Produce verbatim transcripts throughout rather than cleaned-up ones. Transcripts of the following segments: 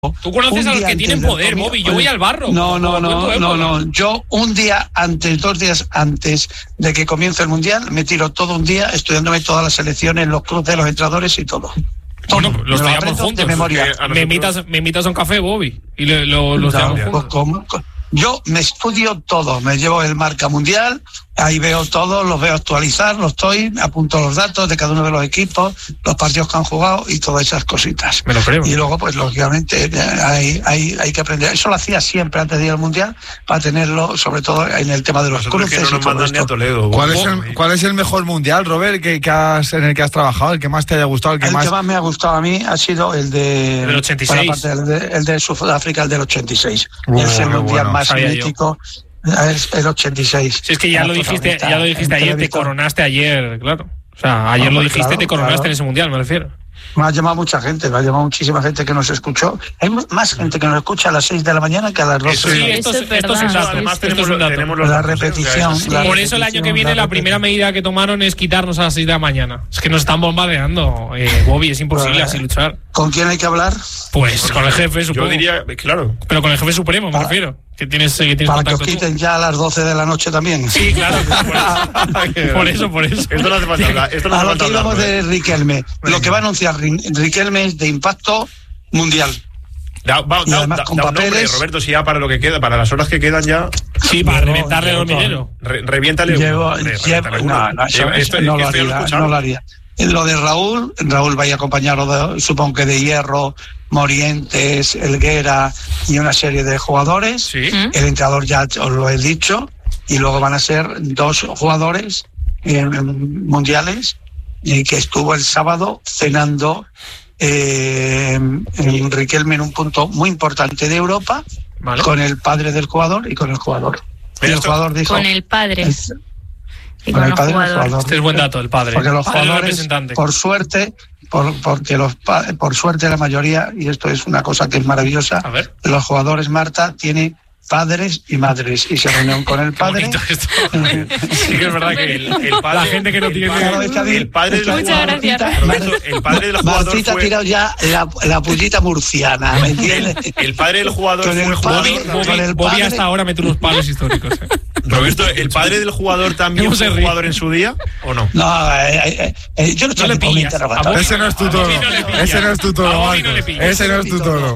Tú conoces a los que tienen poder, Bobby. Yo voy al barro. No, no, no, no, no. Yo un día antes, dos días antes de que comience el Mundial, me tiro todo un día estudiándome todas las selecciones, los cruces, los entrenadores y todo. Bueno, lo estudiamos juntos. De memoria. Nosotros... Me, invitas, me invitas a un café, Bobby, y lo, lo, lo estudiamos no, juntos. ¿cómo? Yo me estudio todo, me llevo el marca mundial, ahí veo todo, los veo actualizar, los estoy, apunto los datos de cada uno de los equipos, los partidos que han jugado y todas esas cositas. Me lo creo. Y luego, pues lógicamente, hay, hay, hay que aprender. Eso lo hacía siempre antes de ir al mundial, para tenerlo, sobre todo en el tema de los Nosotros cruces. Que no nos mandan ni a Toledo. ¿Cuál es, el, ¿Cuál es el mejor mundial, Robert, que, que has, en el que has trabajado, el que más te haya gustado? El que, el más... que más me ha gustado a mí ha sido el de. El ochenta y seis. Parte, el, de, el de Sudáfrica, el del ochenta y seis. Oh, es el mundial bueno, más mítico. Es el ochenta y seis. Si es que ya lo dijiste, ya lo dijiste ayer, te coronaste ayer, claro. O sea, ayer no, lo dijiste, claro, te coronaste claro. en ese mundial, me refiero. Me ha llamado mucha gente, me ha llamado muchísima gente que nos escuchó. Hay más gente que nos escucha a las seis de la mañana que a las doce. Eso, sí, esto, eso es esto es un dato. Además, esto tenemos, es un dato. tenemos los la datos, repetición. ¿eh? Sí. La Por eso el año que viene la, la primera medida que tomaron es quitarnos a las seis de la mañana. Es que nos están bombardeando, eh, Bobby, es imposible Pero, así luchar. ¿Con quién hay que hablar? Pues con el jefe, supongo. Yo diría, claro. Pero con el jefe supremo, me Para, refiero. Que tienes, que tienes para que os contacto quiten tú. ya a las doce de la noche también. Sí, claro. Por eso, por eso. Por eso. Esto no hace falta hablar. Esto no a hace lo falta que íbamos hablar, de ¿eh? Riquelme. Lo que va a anunciar Riquelme es de impacto mundial. Da, va, Y da, además da, con da un papeles. nombre, Roberto, si ya para lo que queda, para las horas que quedan ya. Sí, para Llevo- reventarle el llevo hormiguero. Re, reviéntale Llevo, uno. Hombre, llevo- reviéntale uno. no, no, eso, Lleva- eso esto- no, lo esto ya lo haría, escucharon. no lo haría. Lo de Raúl, Raúl vaya acompañado de, supongo que de Hierro, Morientes, Helguera y una serie de jugadores. Sí. El entrenador ya os lo he dicho, y luego van a ser dos jugadores eh, mundiales y que estuvo el sábado cenando eh, en Riquelme en un punto muy importante de Europa, Vale. con el padre del jugador y con el jugador. Y Pero el esto- jugador dijo... Con el padre es- y con con el los padre del jugadores. jugador. Este es buen dato, el padre. Porque los Padre del jugadores, representante. por suerte, por, porque los pa- por suerte la mayoría, y esto es una cosa que es maravillosa, A ver. los jugadores, Marta, tienen padres y madres, y se reunieron con el Qué padre. bonito esto. Sí que es verdad que el, el padre, la gente que no el tiene... padre- el padre del Muchas jugador. gracias. Roberto, el padre del jugador Martita ha fue. tirado ya la, la pullita murciana, ¿me entiendes? El padre del jugador Con el fue padre- jugador. Bobby, con el Bobby padre- hasta ahora mete unos palos históricos. ¿eh? Roberto, ¿el padre del jugador también ¿Cómo se fue ríe? jugador en su día o no? No, eh, eh, eh, yo no estoy No le aquí con un pillas. interrogatorio. A Bobby Ese no es tu A tono. Bobby no le pillas. Ese no es tu A tono, Bobby no le Marcos. pillas. Ese no es tu tono.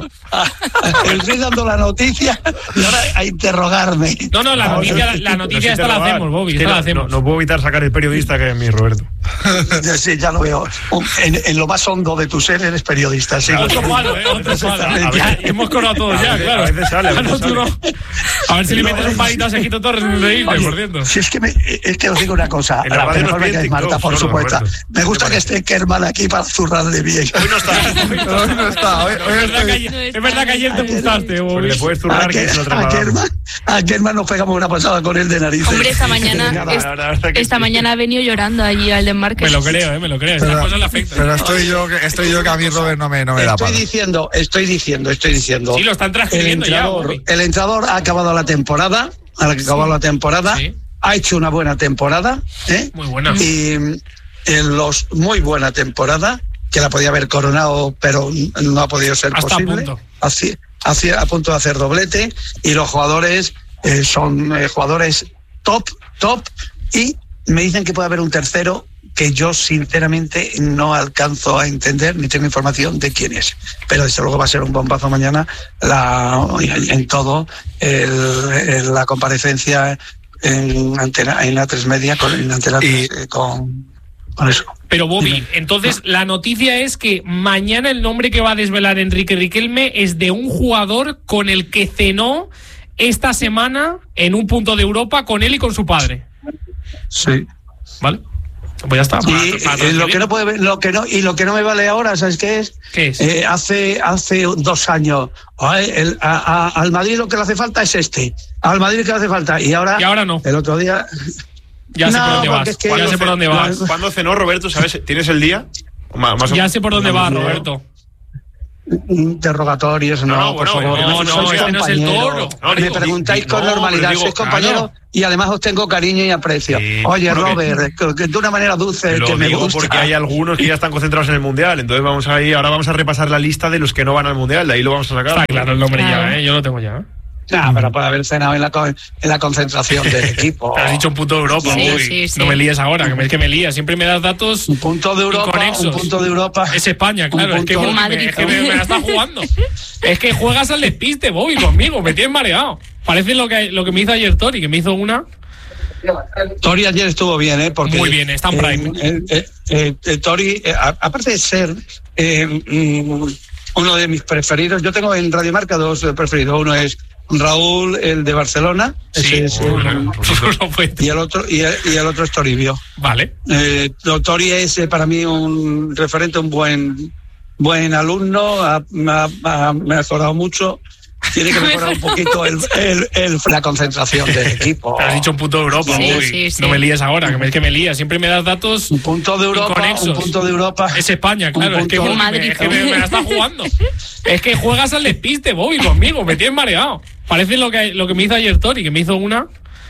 Estoy dando la noticia y ahora a interrogarme. No, no, la noticia, la noticia esta la hacemos, Bobby. Es que Esta la no, hacemos. no, no puedo evitar sacar el periodista que es mi Roberto. Sí, ya lo veo. En, en lo más hondo de tu ser eres periodista. Sí. Otro palo, ¿eh? Otro palo. Exactamente. Ya, hemos coronado todos ya, A veces- claro. a veces sale, a Ah, veces no, tú no. sale. A ver si le metes un palito a Sergito Torres en el reírte, Oye, por cierto. si es que, me, es que os digo una cosa, En la la radio mejor nos que es piden Marta, TikTok, por solo, supuesto. Roberto. Me gusta ¿Qué que esté Kerman aquí para zurrarle bien. Hoy no está. Hoy no está. Hoy, hoy Es verdad, que estoy... ayer, es verdad que ayer te gustaste, Pues Bobby. le puedes A, zurrar que Ker- se lo a, trasladamos. Kerman, a Kerman nos pegamos una pasada con él de narices. Hombre, esta mañana, Nada. es- la verdad que esta sí. mañana ha venido llorando allí al desmarque. Me lo creo, eh, me lo creo. Estas Pero, cosas le afectan. pero estoy yo, que- estoy yo que a mí Robert no me, no me da Estoy palo. diciendo, estoy diciendo, estoy diciendo. Sí, lo están el transcribiendo ya, entrenador, Bobby. el entrenador ha acabado la temporada, ha acabado la temporada, Sí. ha hecho una buena temporada, ¿eh? Muy buena. Y en los muy buena temporada, que la podía haber coronado, pero no ha podido ser Hasta a posible. punto. Así, así, a punto de hacer doblete, y los jugadores eh, son eh, jugadores top, top, y me dicen que puede haber un tercero que yo sinceramente no alcanzo a entender ni tengo información de quién es, pero desde luego va a ser un bombazo mañana la, en todo el, el- la comparecencia en antena en A tres Media con, en antena Y- tres, eh, con, con eso. Pero Bobby, entonces la noticia es que mañana el nombre que va a desvelar Enrique Riquelme es de un jugador con el que cenó esta semana en un punto de Europa con él y con su padre. Sí. ¿Vale? Pues ya está. Y para- para eh, lo transcribir. que no puede ver- lo que no y lo que no me vale ahora, ¿sabes qué es? ¿Qué es? Eh, hace hace dos años ay, el- a- a- al Madrid lo que le hace falta es este, al Madrid que le hace falta y ahora Y ahora no. el otro día Ya sé No, por dónde porque vas. es que- Ya sé por dónde vas. ¿Cuándo cenó, Roberto? ¿Sabes? ¿Tienes el día? Más, más o- Ya sé por dónde vas, No. Roberto. interrogatorios, no, No, no, por bueno, favor. no, no, sois este no es el compañeros. toro. No, Me digo, preguntáis di- con no, normalidad, pero digo, sois compañeros claro. y además os tengo cariño y aprecio. Sí, Oye, porque- Robert, que, que de una manera dulce, Lo que me digo gusta. porque hay algunos que ya están concentrados en el Mundial. Entonces vamos a ir, ahora vamos a repasar la lista de los que no van al Mundial. De ahí lo vamos a sacar. Está claro el nombre Claro. ya, ¿eh? Yo lo tengo ya. No, pero puede haber cenado en la, co- en la concentración del equipo. Te has dicho un punto de Europa, Sí, Bobby. sí, sí. No me líes ahora, que me, es que me lías. Siempre me das datos Un punto de Europa, inconexos. un punto de Europa. Es España, claro. Un Es que, punto- Bobby, me, Madrid. es que me, me la está jugando. Es que juegas al despiste, Bobby, conmigo. Me tienes mareado. Parece lo que, lo que me hizo ayer Tori, que me hizo una. Tori ayer estuvo bien, ¿eh? Porque, Muy bien, está en prime. eh, eh, eh, eh, Tori, eh, a- aparte de ser eh, mm, uno de mis preferidos, yo tengo en Radio Marca dos eh, preferidos. Uno es Raúl, el de Barcelona, ese es, bueno, eh, no puede- y el otro y el, y el otro es Toribio. Vale. Eh, Tori es eh, para mí un referente, un buen buen alumno, ha, me ha- ha mejorado mucho. Tiene que mejorar un poquito el, el- el- la concentración del equipo. Te has dicho un punto de Europa, Sí, Bobby. sí, sí. No me líes ahora, que me, es que me lías. Siempre me das datos. Un punto de Europa, Inconexos. un punto de Europa. Es España, claro. Un Es que, punto- Bobby, me, Madrid. es que me, me la está jugando. Es que juegas al despiste, Bobby, conmigo. Me tienes mareado. Parece lo que, lo que me hizo ayer Tori, que me hizo una.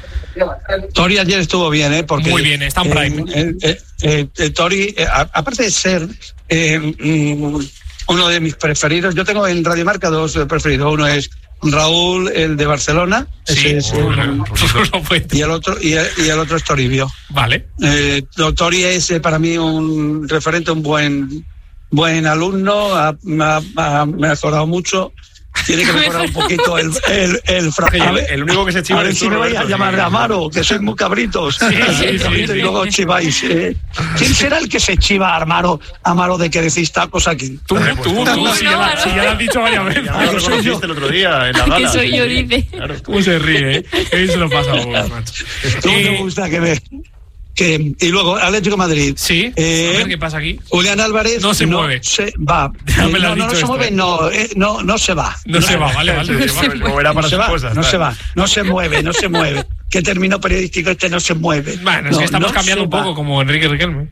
Tori ayer estuvo bien, ¿eh? Porque, Muy bien, está en prime. eh, eh, eh, eh, Tori, eh, a- aparte de ser eh, mm, uno de mis preferidos, yo tengo en Radio Marca dos eh, preferidos. Uno es Raúl, el de Barcelona, ese Sí, es, eh, bueno, no puede- y el otro y el, y el otro es Toribio. Vale. Eh, Tori es eh, para mí un referente, un buen buen alumno, ha, ha- ha mejorado mucho. Tiene que mejorar un poquito el, el, el fra- El- a ver- el único que se chiva a ver eres si tú, me vais a Roberto, llamar sí. de Amaro, que sois muy cabritos. sí, sí, Cabrito, sí. Y luego chiváis. eh. ¿Quién será el que se chiva a Amaro, Amaro de que decís tacos aquí? Tú, Hombre, tú, pues tú, tú, si, no, ya la, no. si ya lo has dicho varias veces. Ya me lo soy yo. conociste el otro día en la Que gala. soy yo, dice. Claro. ¿Cómo se ríe? ¿eh? Qué bien se lo pasa a Bobby, macho. ¿Cómo Eh, me gusta que me... Que, y luego, Atlético de Madrid. Sí. Eh, A ver qué pasa aquí. Julián Álvarez No se mueve. se va. Ya me lo no, has no, no dicho se esto, mueve, eh. no, eh, no, no se va. No se va, vale, vale. Sí, sí, como era para No se sus va, cosas. no está. se va, no se mueve, no se mueve. ¿Qué término periodístico este no se mueve? Bueno, es No, que estamos no cambiando se un poco, va. como Enrique Riquelme.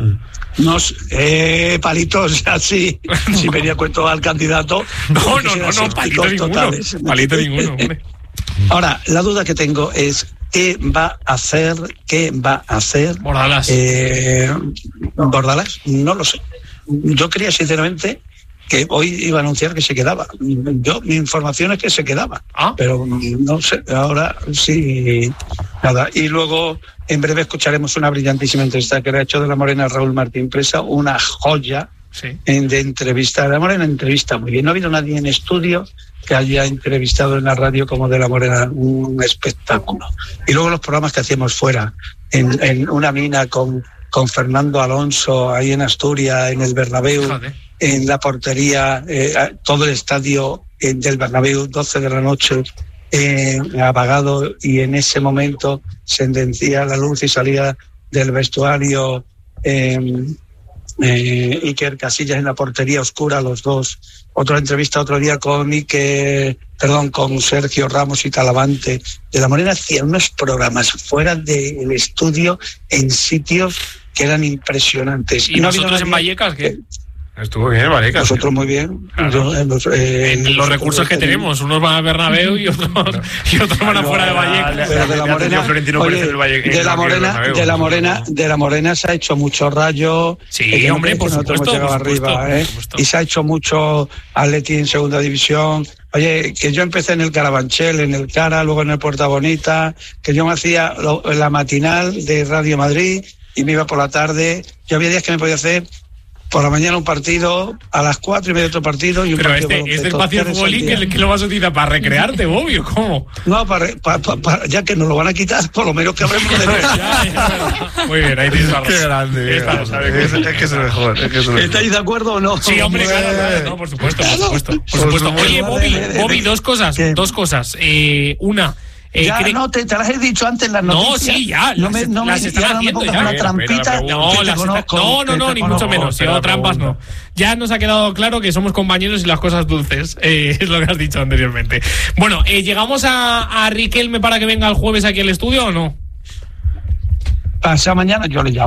No, se- eh, palitos así. Si venía cuento al candidato. No, como no, que no, sean no, palito sépticos ninguno. totales. Palito ninguno, hombre. Ahora, la duda que tengo es qué va a hacer, qué va a hacer Bordalás. eh, Bordalás. No lo sé. Yo creía sinceramente que hoy iba a anunciar que se quedaba. Yo, mi información es que se quedaba. Ah. Pero no sé, ahora sí, nada. Y luego, en breve escucharemos una brillantísima entrevista que le ha hecho de la Morena Raúl Martín Presa, una joya Sí. en- de entrevista. De la Morena entrevista muy bien. No ha habido nadie en estudio que haya entrevistado en la radio como de la Morena, un espectáculo. Y luego los programas que hacíamos fuera, en, en una mina con, con Fernando Alonso, ahí en Asturias, en el Bernabéu, Fíjate. en la portería, eh, todo el estadio eh, del Bernabéu, doce de la noche, eh, apagado, y en ese momento se encendía la luz y salía del vestuario eh, eh, Iker Casillas en la portería oscura, los dos. Otra entrevista otro día con Iker, perdón, con Sergio Ramos y Talavante. De la Morena hacían unos programas fuera del estudio en sitios que eran impresionantes. ¿Y no ha habido nosotros en nadie- Vallecas qué? Estuvo bien, vale. casi. Nosotros muy bien. Claro. Yo, en los, eh, En los nosotros recursos que tenemos. Unos van a Bernabéu y otros, y otros van afuera de Vallecas. Pero de la Le ha atendido Morena, Florentino oye, Pérez en el Valle- en de la el Morena, Bernabéu. de la Morena, de la Morena se ha hecho mucho rayo. Sí, Eh, que no hombre, crees por que nosotros supuesto, hemos llegado por supuesto, arriba, por ¿eh? supuesto. Y se ha hecho mucho Atleti en segunda división. Oye, que yo empecé en el Carabanchel, en el Cara, luego en el Puerta Bonita, que yo me hacía lo- la matinal de Radio Madrid y me iba por la tarde. Yo había días que me podía hacer por la mañana un partido, a las cuatro y media otro partido y un Pero partido este, de este baloncesto, espacio de tres al futbolín día. que, que lo vas a utilizar para recrearte, Bobby, ¿o cómo? No, para, para- para- ya que nos lo van a quitar, por lo menos que hablemos de Ya, ya, es verdad. Muy bien, ahí tienes la Qué razón. grande. Está, Es, sabe que- es que es el mejor. Es que es el mejor. ¿Estáis de acuerdo o no? Sí, hombre, claro, claro, no, por supuesto, por supuesto. Por supuesto. Oye, Bobby, Bobby, dos cosas, ¿Qué? dos cosas. Eh, una, eh, Ya, cre- no, te, te las he dicho antes las No, noticias. sí, ya, No las- me, no las me, están y ahora no me haciendo pongas ya. una Espera, espera, trampita. pregunta. No, que te las está- conozco, no, no, que no, te ni mucho conozco. menos. espera Yo la trampas no. pregunta. Ya nos ha quedado claro que somos compañeros y las cosas dulces. Eh, es lo que has dicho anteriormente. Bueno, eh, ¿llegamos a, a Riquelme para que venga el jueves aquí al estudio o no? Pasado mañana yo le llamo.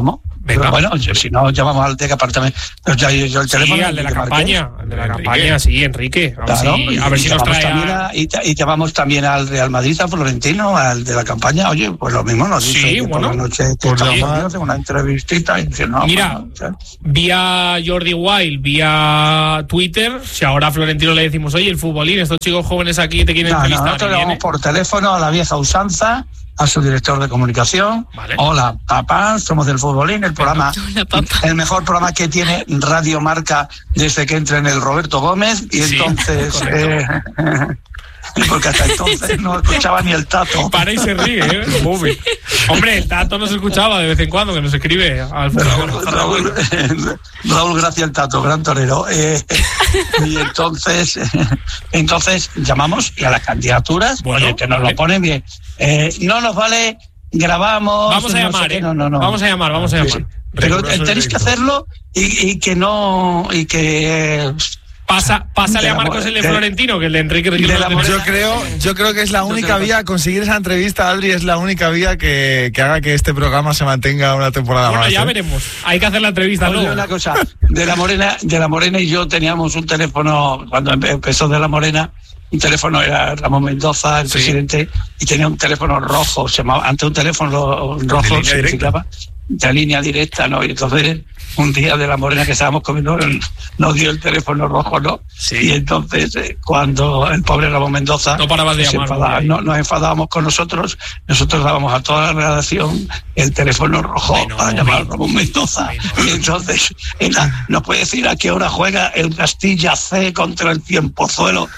Venga. Pero bueno, yo, si no, llamamos al de que apartame. Ya, yo, yo el Sí, teléfono. al de la que marqué. campaña, al de la Enrique. campaña, sí, Enrique. A ver Claro, si, y, a ver si y nos llamamos trae también a... a- y, y llamamos también al Real Madrid, a Florentino, al de la campaña. Oye, pues lo mismo nos Sí, dice que bueno, por la noche que por estamos llamar. unidos en una entrevistita y dice, no, Mira, pues no, o sea, vía Jordi Wild, vía Twitter, si ahora a Florentino le decimos, oye, el futbolín, estos chicos jóvenes aquí te quieren no, no, entrevistar. nosotros ¿y llamamos viene? por teléfono a la vieja usanza, a su director de comunicación. Vale. Hola, papá, somos del Futbolín, el programa, Hola, papá. el mejor programa que tiene Radio Marca desde que entra en el Roberto Gómez. Y Sí, entonces, correcto. eh, porque hasta entonces no escuchaba ni el Tato. Para y se ríe, ¿eh? Móvil. Hombre, el Tato nos escuchaba de vez en cuando, que nos escribe al fútbol. Raúl, Raúl Gracia el Tato, gran torero. Eh, y entonces, entonces llamamos y a las candidaturas, Bueno, oye, que nos vale. lo ponen bien. Eh, no nos vale, grabamos. Vamos a no llamar, sé qué, ¿eh? no, no, no. Vamos a llamar, vamos a Sí, llamar. sí. Pero Riguroso tenéis que directo. hacerlo y, y que no. Y que. eh, Pasa, pásale De a la Marcos mo- el de de- Florentino, que el de Enrique Riquelme de la lo tenemos. moneda. Yo creo, yo creo que es la No te única lo vía, conseguir esa entrevista, Adri, es la única vía que, que haga que este programa se mantenga una temporada Bueno, más. ya ¿eh? veremos. Hay que hacer la entrevista Oye, luego. una cosa, de la Morena, de la Morena y yo teníamos un teléfono cuando empe- empezó de la Morena, un teléfono era Ramón Mendoza, el Sí. presidente, y tenía un teléfono rojo, se llamaba, antes un teléfono rojo línea significaba de línea directa, ¿no? Y entonces un día de la Morena que estábamos comiendo nos dio el teléfono rojo, ¿no? Sí. Y entonces eh, cuando el pobre Ramón Mendoza No parabas de se llamar, enfadaba, Bobby. no, nos enfadábamos con nosotros, nosotros dábamos a toda la redacción el teléfono rojo Bueno, para Bobby. llamar a Ramón Mendoza. Bueno. Y entonces, era, ¿nos puede decir a qué hora juega el Castilla C contra el Tiempozuelo?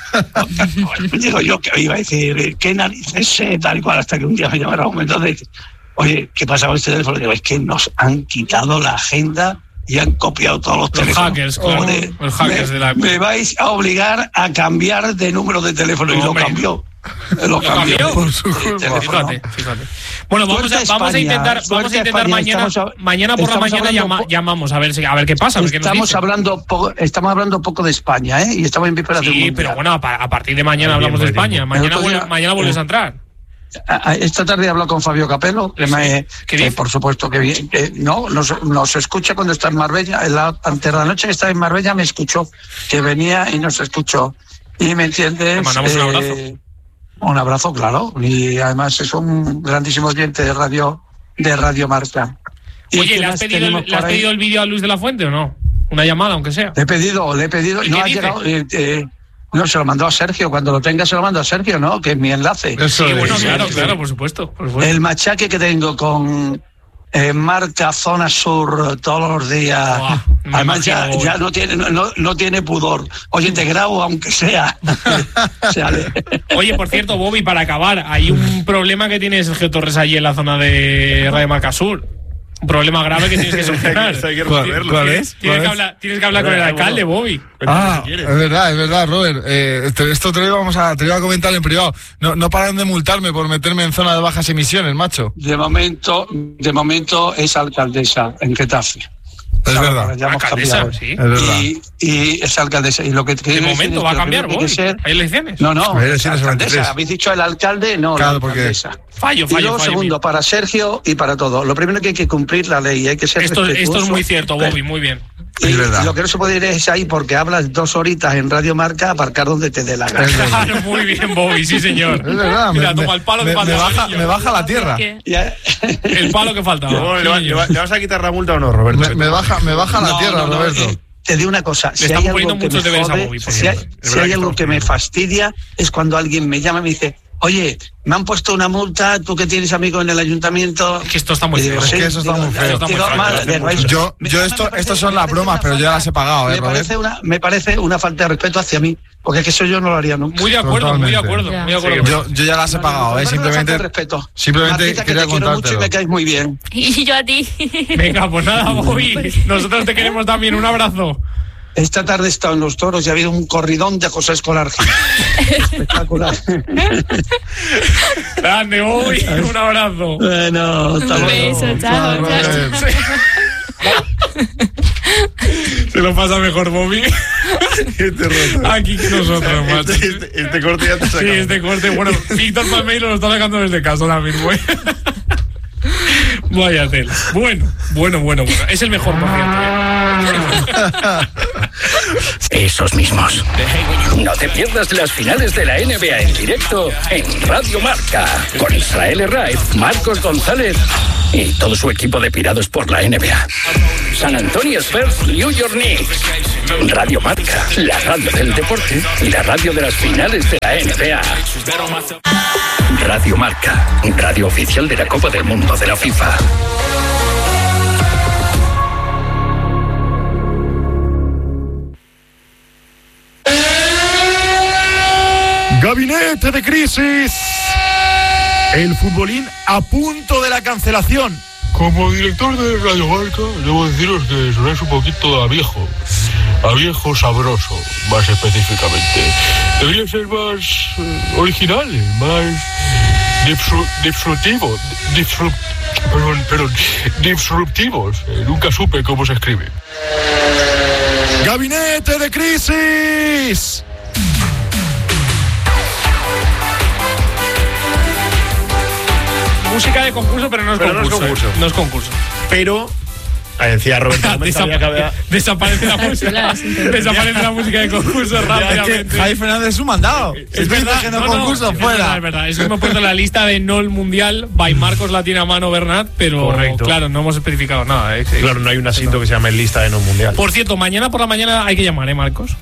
Digo yo que iba a decir, ¿qué narices sé? Tal y cual, hasta que un día me llamaron un momento de, oye, ¿qué pasa con este teléfono? Digo, es que nos han quitado la agenda y han copiado todos los, Los teléfonos. hackers, claro, Joder, los hackers me, de la- me vais a obligar a cambiar de número de teléfono. Y lo Hombre. cambió. Lo ¿Lo cambió. cambió? Por su El culpa. teléfono. Fíjate, fíjate. Bueno, vamos a, Suerte vamos a España, intentar, vamos a suerte intentar España. mañana, Estamos a- mañana por la estamos mañana hablando llama- po- llamamos a ver si, a ver qué pasa, a ver qué nos Estamos dicen. hablando, poco, estamos hablando poco de España, ¿eh? Y estamos en vísperas del Sí, Mundial. pero bueno, a, pa- a partir de mañana Hay hablamos de tiempo, hay España. tiempo. Mañana, El otro vuelve- día- mañana vuelves a entrar. A- a- Esta tarde he hablado con Fabio Capello, que, me, ¿Qué que dice? por supuesto que, bien, que no, nos, nos escucha cuando está en Marbella. En la, antes de la noche que estaba en Marbella me escuchó, que venía y nos escuchó. Y me entiendes. Le mandamos un abrazo. Un abrazo, claro. Y además es un grandísimo oyente de radio, de Radio Marca. ¿Y Oye, qué ¿le has más pedido, tenemos el, ¿le por has ahí? pedido el vídeo a Luis de la Fuente o no? Una llamada, aunque sea. Le he pedido, le he pedido. ¿Y No qué ha dice? llegado. eh, eh, no, se lo mandó a Sergio. Cuando lo tenga, se lo mando a Sergio, ¿no? Que es mi enlace. Eso Sí, es, bueno, sí, claro, sí. claro, por supuesto. Por supuesto. El machaque que tengo con eh, Marca Zona Sur todos los días. Buah, me Además, ya, imagino, ya no, tiene, no, no tiene pudor. Oye, te grabo aunque sea. O sea, le- Oye, por cierto, Bobby, para acabar, hay un problema que tiene Sergio Torres allí en la zona de Radio Marca Sur. Un problema grave que tienes que solucionar. Hay que ¿Cuál- resolverlo. cuál ¿Qué? es? Tienes que, es? hablar, tienes que hablar con el alcalde, Bobby. Ah, si es quieres. verdad, es verdad, Robert. Eh, te- esto te lo íbamos a, te lo iba a comentar en privado. No, no paran de multarme por meterme en zona de bajas emisiones, macho. de momento, de momento es alcaldesa en Getafe. Es Ahora verdad, ya hemos Alcaldesa, cambiado. sí. es verdad. Y, y es alcaldesa. Y lo que De quiero decir momento es va a que lo cambiar, primero que Bobby. tiene que ser- Hay elecciones. No, no, Hay es elecciones el veintitrés. alcaldesa. Habéis dicho el alcalde, no, Claro, la porque- alcaldesa. Fallo, Y fallo, luego, fallo. segundo, para Sergio y para todo. Lo primero que hay que cumplir la ley, hay que ser Esto, esto es respetuoso. muy cierto, Bobby, muy bien. Y Es verdad. lo que no se puede ir es ahí porque hablas dos horitas en Radio Marca, aparcar donde te dé la gana. Es verdad. Claro, muy bien, Bobby, sí, señor. Es verdad, Mira, me, toma el palo de me- me pantalla, baja, niño. me baja la tierra. ¿Qué? Ya- El palo que faltaba. Bueno, ¿le, va- Sí, le va- le vas a quitar la multa o no, Roberto? Me, me baja, me baja la No, tierra, no, no, Roberto. eh, te digo una cosa, si hay estamos algo poniendo que muchos me deberes a jode, Bobby, por si hay, cierto. Es si verdad hay que algo estamos que me poniendo. fastidia es cuando alguien me llama y me dice, oye, me han puesto una multa, tú que tienes amigos en el ayuntamiento. Es que esto está muy Y digo, feo. Es que eso está digo, muy feo. digo, Está muy feo, mal, lo hace digo, mucho. eso- Yo, me- yo me esto, parece- estos son me las parece bromas, una pero yo ya falta- las he pagado, ¿eh, me Robert? parece, una, me parece una falta de respeto hacia mí, porque es que eso yo no lo haría nunca. Muy de acuerdo, muy de Totalmente. acuerdo, Ya. muy de acuerdo. Yo, yo ya las he pagado, ¿eh? Me parece una falta Simplemente, de respeto. simplemente Martita, que quería te quiero mucho y contártelo. me caes muy bien. Y yo a ti. Venga, pues nada, Bobby. Nosotros te queremos también. Un abrazo. Esta tarde he estado en Los Toros y ha habido un corridón de José Escolar Gil. Espectacular. Grande, Bobby. Un abrazo. Bueno, hasta Un luego. beso, chao, Robert. chao. Se lo pasa mejor, Bobby. Este roto. Aquí que nosotros, macho. Este, este- este corte ya te Sí, saca. este corte. Bueno, Víctor Palmeiro lo está sacando desde casa ahora mismo. ¿eh? Vaya tela. Bueno, bueno, bueno, bueno. Es el mejor, por cierto. Esos mismos. No te pierdas las finales de la N B A en directo en Radio Marca, con Israel Herraiz, Marcos González y todo su equipo de pirados por la N B A. San Antonio Spurs, New York Knicks. Radio Marca, la radio del deporte y la radio de las finales de la N B A. Radio Marca, radio oficial de la Copa del Mundo de la FIFA. Gabinete de crisis. El futbolín a punto de la cancelación. Como director de Radio Marca, debo deciros que sonáis un poquito a viejo. A viejo sabroso, más específicamente. Debería ser más eh, originales, más disfru- disruptivos. Disrup- perdón, perdón, disruptivos. Eh, nunca supe cómo se escribe. Gabinete de crisis. Música de concurso, pero no es Pero no es concurso. concurso. eh. No es concurso. Pero, ahí decía Roberto, Desapa- que había... Desaparece la música. Desaparece la música de concurso rápidamente. Javi Fernández es un mandado. Es verdad, que no, no, no, concurso es fuera. verdad, es verdad. Es que hemos puesto la lista de no el mundial, by Marcos la tiene a mano Bernat, pero Correcto. claro, no hemos especificado nada. eh. Claro, no hay un asunto que se llame lista de no mundial. Por cierto, mañana por la mañana hay que llamar, ¿eh, Marcos?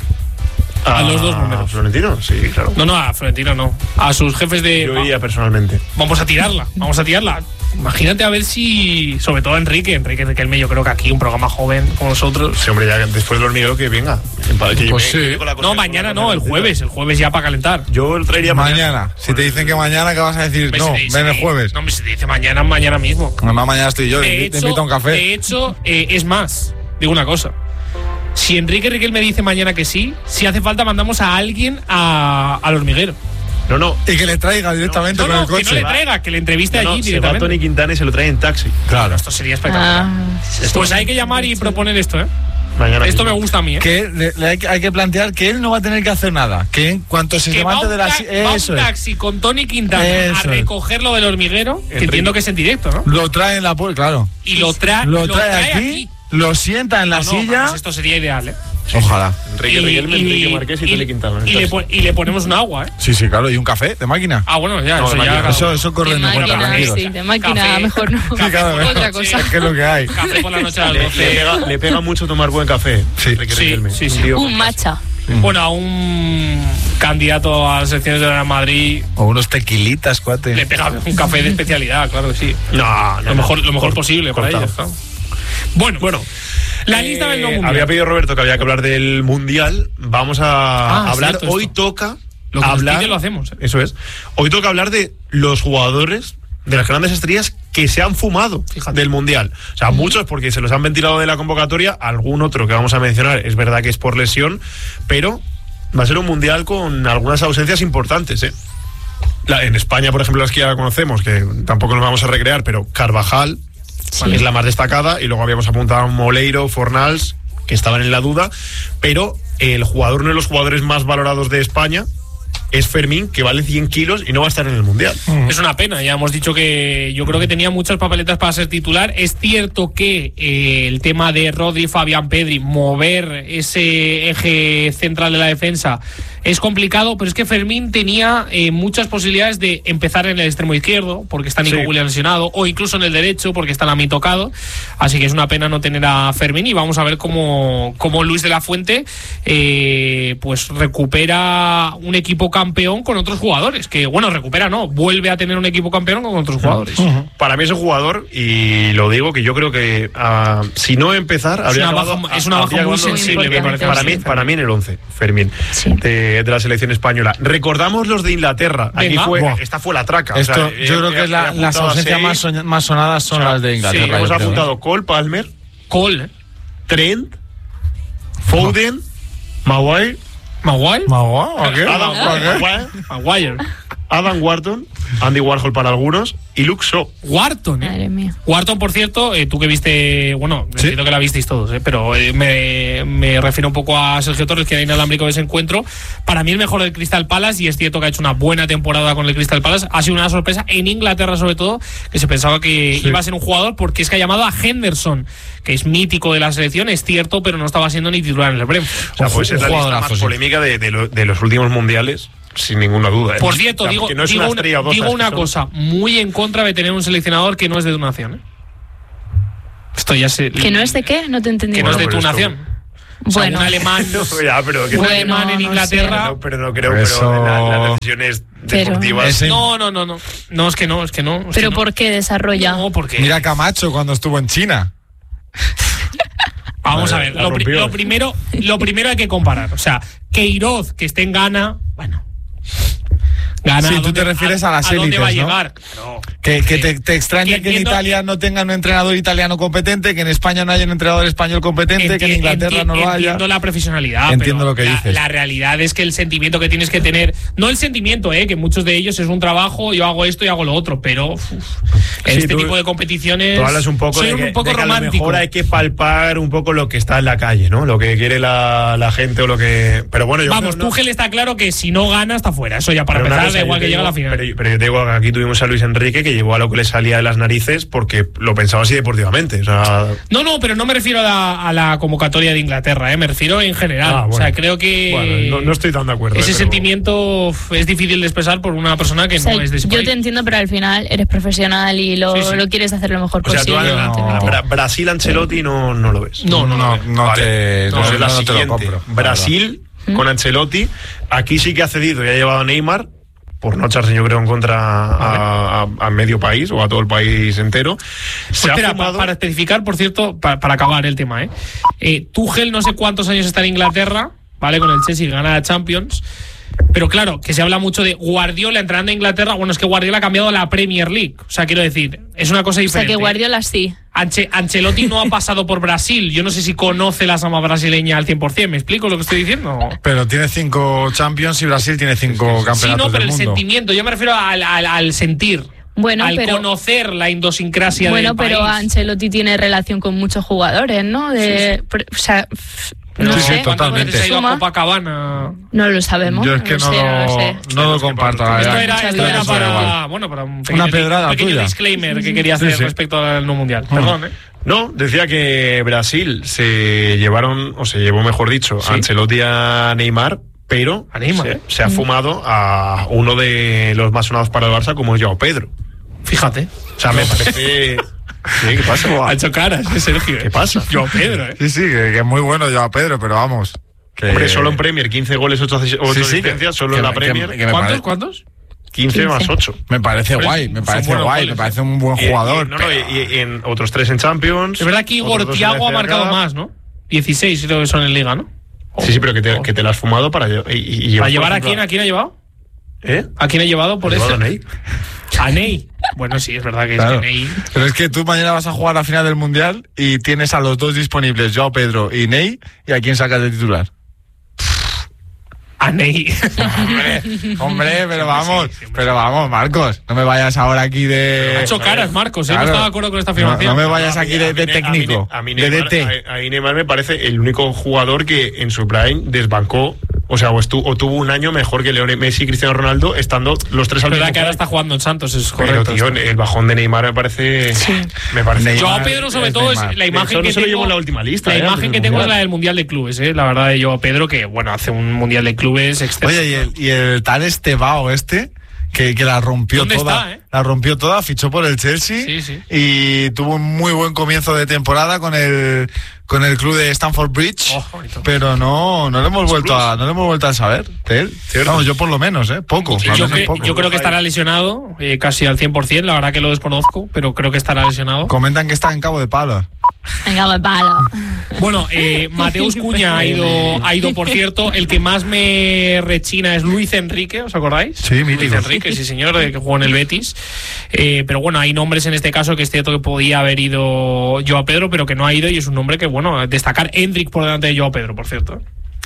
A los dos números. ¿Florentino? Sí, claro. No, no, a Florentino no. A sus jefes de... Yo iría personalmente. Vamos a tirarla, vamos a tirarla. Imagínate a ver si, sobre todo Enrique, Enrique Riquelme, yo creo que aquí un programa joven como nosotros. Sí, hombre, ya después del hormiguero que venga. Que Pues me- sí. que con la cosa No, de- mañana con no, la el cosa jueves, el jueves ya para calentar. Yo lo traería mañana. Mañana. Si te dicen que mañana, ¿qué vas a decir? Hombre, No, si te- ven el si- jueves. No, hombre, si te dice mañana, mañana mismo. Además, mañana estoy yo. De Te hecho, invito a un café. de hecho eh, es más, digo una cosa. Si Enrique Riquelme dice mañana que sí, si hace falta mandamos a alguien a, al hormiguero. No, no. Y que le traiga directamente No, con no, el que no coche. le traiga, que le entreviste No, allí se va directamente. Tony Quintana y se lo trae en taxi. Claro. Esto sería espectacular. Ah, Pues hay que llamar y proponer esto, ¿eh? Mañana Esto me mismo. gusta a mí, ¿eh? Que le- le hay, que- hay que plantear que él no va a tener que hacer nada. Que en cuanto se Que va levante un, de la ta- si- va un Eso es. taxi con Tony Quintana Eso a es. recogerlo del hormiguero, que entiendo que es en directo, ¿no? Lo trae en la puerta, claro. Y lo, tra Lo lo trae, aquí, lo sienta en la No, no, silla. vamos, esto sería ideal, ¿eh? Ojalá. Enrique Riquelme, Enrique Marqués y Tony Quintana. y le, pon- y le ponemos un agua, ¿eh? Sí, sí, claro. Y un café de máquina. Ah, bueno, ya, No, eso de ya. máquina. Eso, eso corre de en mi cuenta, máquina, amigos. sí, de máquina, Café. mejor no. Café claro, por la otra noche. cosa. Es que es lo que hay. Café por la noche a las Le, le doce. pega, le pega mucho tomar buen café. Sí. Enrique Sí, Riquelme. sí, sí. tío Un matcha. Bueno, a un candidato a las elecciones de Real Madrid O unos tequilitas, cuate. le pega un café de especialidad, claro que sí. No, no, Lo no. mejor, lo mejor posible para cortado. ellos, claro. Bueno, bueno. La lista Eh, del no mundial. Había pedido Roberto que había que hablar del mundial. Vamos a Ah, hablar. cierto, Hoy esto. toca Lo que nos hablar. pide lo hacemos, ¿eh? Eso es. Hoy toca hablar de los jugadores, de las grandes estrellas que se han fumado Fíjate. del mundial. O sea, muchos porque se los han ventilado de la convocatoria. Algún otro que vamos a mencionar es verdad que es por lesión, pero va a ser un mundial con algunas ausencias importantes, ¿eh? La- en España, por ejemplo, las que ya conocemos, que tampoco nos vamos a recrear, pero Carvajal Sí. es la más destacada, y luego habíamos apuntado a Moleiro, Fornals, que estaban en la duda, pero el jugador, uno de los jugadores más valorados de España es Fermín, que vale cien kilos y no va a estar en el mundial. Es una pena, ya hemos dicho que yo creo que tenía muchas papeletas para ser titular. Es cierto que eh, el tema de Rodri, Fabián, Pedri, mover ese eje central de la defensa es complicado, pero es que Fermín tenía eh, muchas posibilidades de empezar en el extremo izquierdo, porque está Nico Sí. Williams lesionado, o incluso en el derecho, porque está Lami tocado. Así que es una pena no tener a Fermín, y vamos a ver cómo, cómo Luis de la Fuente eh, pues recupera un equipo campeón con otros jugadores. Que bueno, recupera no, vuelve a tener un equipo campeón con otros jugadores. Para mí es un jugador, y lo digo, que yo creo que ah, si no empezar, habría una acabado- baja- es una baja habría muy acabado- sensible, me parece. Para mí, para mí en el once, Fermín, Sí. de, de la selección española. Recordamos los de Inglaterra. Aquí Venga. fue, Buah. esta fue la traca. O Esto, sea, yo he- creo que he- es la- he las apuntado a ausencias seis. más, soña- más sonadas son O sea, las de Inglaterra. sí, hemos yo creo, apuntado ¿eh? Cole Palmer, Cole, ¿eh? Trent, Foden, Maguire, Maguire, ¿Maguire? ¿A qué? Adam ¿A qué? Maguire, Maguire. Adam Wharton, Andy Warhol para algunos, y Luke Shaw. Wharton, ¿eh? Madre mía. Wharton, por cierto, eh, tú que viste, bueno, Sí. entiendo que la visteis todos, eh, pero eh, me, me refiero un poco a Sergio Torres, que era inalámbrico de ese encuentro. Para mí el mejor del Crystal Palace, y es cierto que ha hecho una buena temporada con el Crystal Palace, ha sido una sorpresa en Inglaterra sobre todo, que se pensaba que Sí. iba a ser un jugador, porque es que ha llamado a Henderson, que es mítico de la selección, es cierto, pero no estaba siendo ni titular en el Brentford. O sea, puede ser un la lista jugadorazo, más sí. polémica de, de, lo- de los últimos mundiales, sin ninguna duda. ¿eh? Por cierto, O sea, digo, que no es digo una una, estrella o dos, digo ¿sabes? una Que son- cosa, muy en contra de tener un seleccionador que no es de tu nación. ¿eh? Esto ya se... ¿Que no es de qué? No te entendí. Que no es de Bueno, tu pero es nación. O sea, Bueno. un alemán, No, ya, pero que un Bueno, alemán en no Inglaterra... no, pero no creo, Eso- pero la- las decisiones Pero- deportivas. Ese- No, no, no, no. No, es que no, es que no. es ¿Pero que por qué desarrolla? no. No, porque... Mira Camacho cuando estuvo en China. Vamos a Vale, ver, la lo, pri- rompió. lo primero, lo primero hay que comparar. O sea, Queiroz, que esté en Ghana, bueno... Ghana, Sí, ¿a tú dónde- te refieres a las ¿A dónde élites, va a ¿no? llegar? Claro. Que, que Sí. te, te extraña Que que en entiendo- Italia no tengan un entrenador italiano competente, que en España no haya un entrenador español competente, que en Enti- Inglaterra enti- no lo haya. Entiendo la profesionalidad. Entiendo pero lo que la, dices. La realidad es que el sentimiento que tienes que tener, no el sentimiento, eh, que muchos de ellos es un trabajo, yo hago esto y hago lo otro, pero uf, en Sí, este tú- tipo de competiciones Tú hablas un poco soy de que, un poco de que a lo romántico. mejor hay que palpar un poco lo que está en la calle, ¿no? Lo que quiere la, la gente o lo que... Pero bueno, yo Vamos, creo, ¿no? Tuchel está claro que si no gana está fuera. Eso ya para Pero una empezar, cosa, da igual yo que te llegue a la digo- final. Pero, pero yo te digo que aquí tuvimos a Luis Enrique, que llevó a lo que le salía de las narices porque lo pensaba así deportivamente. O sea, No, no, pero no me refiero a la, a la convocatoria de Inglaterra, eh, me refiero en general. Ah, O sea, bueno. creo que bueno, no, no estoy tan de acuerdo. ese eh, pero- sentimiento uf, es difícil de expresar por una persona que O sea, no es de ese yo país. te entiendo, pero al final eres profesional y lo, Sí, sí. lo quieres hacer lo mejor O sea, tú posible. a- no. evidentemente. Bra- Brasil Ancelotti no, no lo ves. No, no, no, no. no Vale. te, No, no, es la no te lo siguiente. compro. Brasil con Ancelotti. Aquí sí que ha cedido y ha llevado a Neymar, por no echarse yo creo en contra a, a- a medio país o a todo el país entero. Se Pues ha espera, fumado- pa- para especificar, por cierto, para, para acabar el tema, ¿eh? Eh, Tuchel no sé cuántos años está en Inglaterra, ¿vale? Con el Chelsea, gana la Champions. Pero claro, que se habla mucho de Guardiola entrando a Inglaterra. Bueno, es que Guardiola ha cambiado la Premier League. O sea, quiero decir, es una cosa O sea, diferente. que Guardiola sí. Anche- Ancelotti no ha pasado por Brasil. Yo no sé si conoce la sama brasileña al cien por cien. ¿Me explico lo que estoy diciendo? Pero tiene cinco Champions y Brasil tiene cinco campeonatos Sí, no, pero del el mundo. sentimiento. Yo me refiero al, al- al sentir. Bueno, al pero- conocer la idiosincrasia Bueno, del país. pero Ancelotti tiene relación con muchos jugadores, ¿no? De, por- O sea, f- Pero no Sí, sí, sé. ¿cuántas totalmente. veces ha ido a Suma, Copacabana? no lo sabemos. Yo es que no, sé, no lo sé. no lo comparto. la Esto verdad. era, esto sabía era eso. para, Igual. bueno, para un pequeño, Una pedrada un pequeño tuya. disclaimer que quería Sí, hacer sí. respecto al no mundial. Ah. Perdón, ¿eh? No, decía que Brasil se llevaron, o se llevó, mejor dicho, Sí. a Ancelotti a Neymar, pero A Neymar, se, ¿eh? se ha fumado a uno de los más sonados para el Barça, como es Joao Pedro. Fíjate. O sea, me parece... ¿Qué, ¿Qué pasa? Ha hecho caras, ¿eh, Sergio? ¿Qué pasa? Yo, Pedro, ¿eh? Sí, sí, que, que es muy bueno yo a Pedro, pero vamos. Que... Hombre, solo en Premier, quince goles, ocho Sí, sí, asistencias, solo que- en la que- Premier, que me ¿Cuántos? parece- ¿Cuántos? quince quince. más ocho. Me parece Pero guay, son me parece buenos guay, goles, me parece un buen Y- y- jugador. no, no, pero- y, y en otros tres en Champions. Es verdad que otros Igor dos en Thiago ha F A marcado Cup. más, ¿no? dieciséis creo que son en Liga, ¿no? Sí, sí, pero que te, que te la has fumado para, lle- y, y- y llevas, ¿Para llevar por a quién? ejemplo, ¿A quién ha llevado? ¿Eh? ¿A quién ha llevado por ¿Has eso? llevado a Ney? A Ney. Bueno, sí, es verdad que Claro. es que Ney. Pero es que tú mañana vas a jugar la final del Mundial y tienes a los dos disponibles, Joao Pedro y Ney, ¿y a quién sacas de titular? A Ney. Hombre, hombre, pero vamos, sí, siempre pero vamos, Marcos, no me vayas ahora aquí Ha de... hecho caras, Marcos, ¿eh? Claro. No estaba de acuerdo con esta No, afirmación. no me vayas A mí- aquí de, a mí- de a mí- técnico, a mí de Neymar, D T. a- a mí Neymar me parece el único jugador que en su prime desbancó, o sea, o, estu- o tuvo un año mejor que Lionel Messi y Cristiano Ronaldo, estando los tres Es al verdad mismo que ahora prime. está jugando en Santos, es Pero, correcto. tío, el bajón de Neymar me parece... Me parece... Neymar- Joao Pedro, sobre es todo, Neymar. es la imagen Eso no que se lo tengo. llevo en la última lista, La eh, imagen antes que del tengo es Mundial. la del Mundial de Clubes, ¿eh? La verdad de Joao Pedro, que, bueno, hace un Mundial de Clubes excelente. Oye, y el, y el tal Estebao este, que, que la rompió ¿Dónde toda, está, eh? la rompió toda, fichó por el Chelsea Sí, sí. y tuvo un muy buen comienzo de temporada con el con el club de Stamford Bridge, Oh, bonito. pero no no le hemos vuelto a no le hemos vuelto a saber de él. Cierto. Vamos, yo por lo menos, eh, poco, al Yo, menos cre- poco. yo creo que estará lesionado, eh, casi al cien por cien, la verdad que lo desconozco, pero creo que estará lesionado. Comentan que está en Cabo de Palo. Venga, me palo. Bueno, eh, Mateus Cuña ha ido, ha ido, por cierto. El que más me rechina es Luis Enrique, ¿os acordáis? Sí, mítico. Luis Enrique, sí señor, eh, que jugó en el Betis. Eh, pero bueno, hay nombres en este caso que es cierto que podía haber ido Joao Pedro, pero que no ha ido y es un nombre que, bueno, destacar. Endrick por delante de Joao Pedro, por cierto.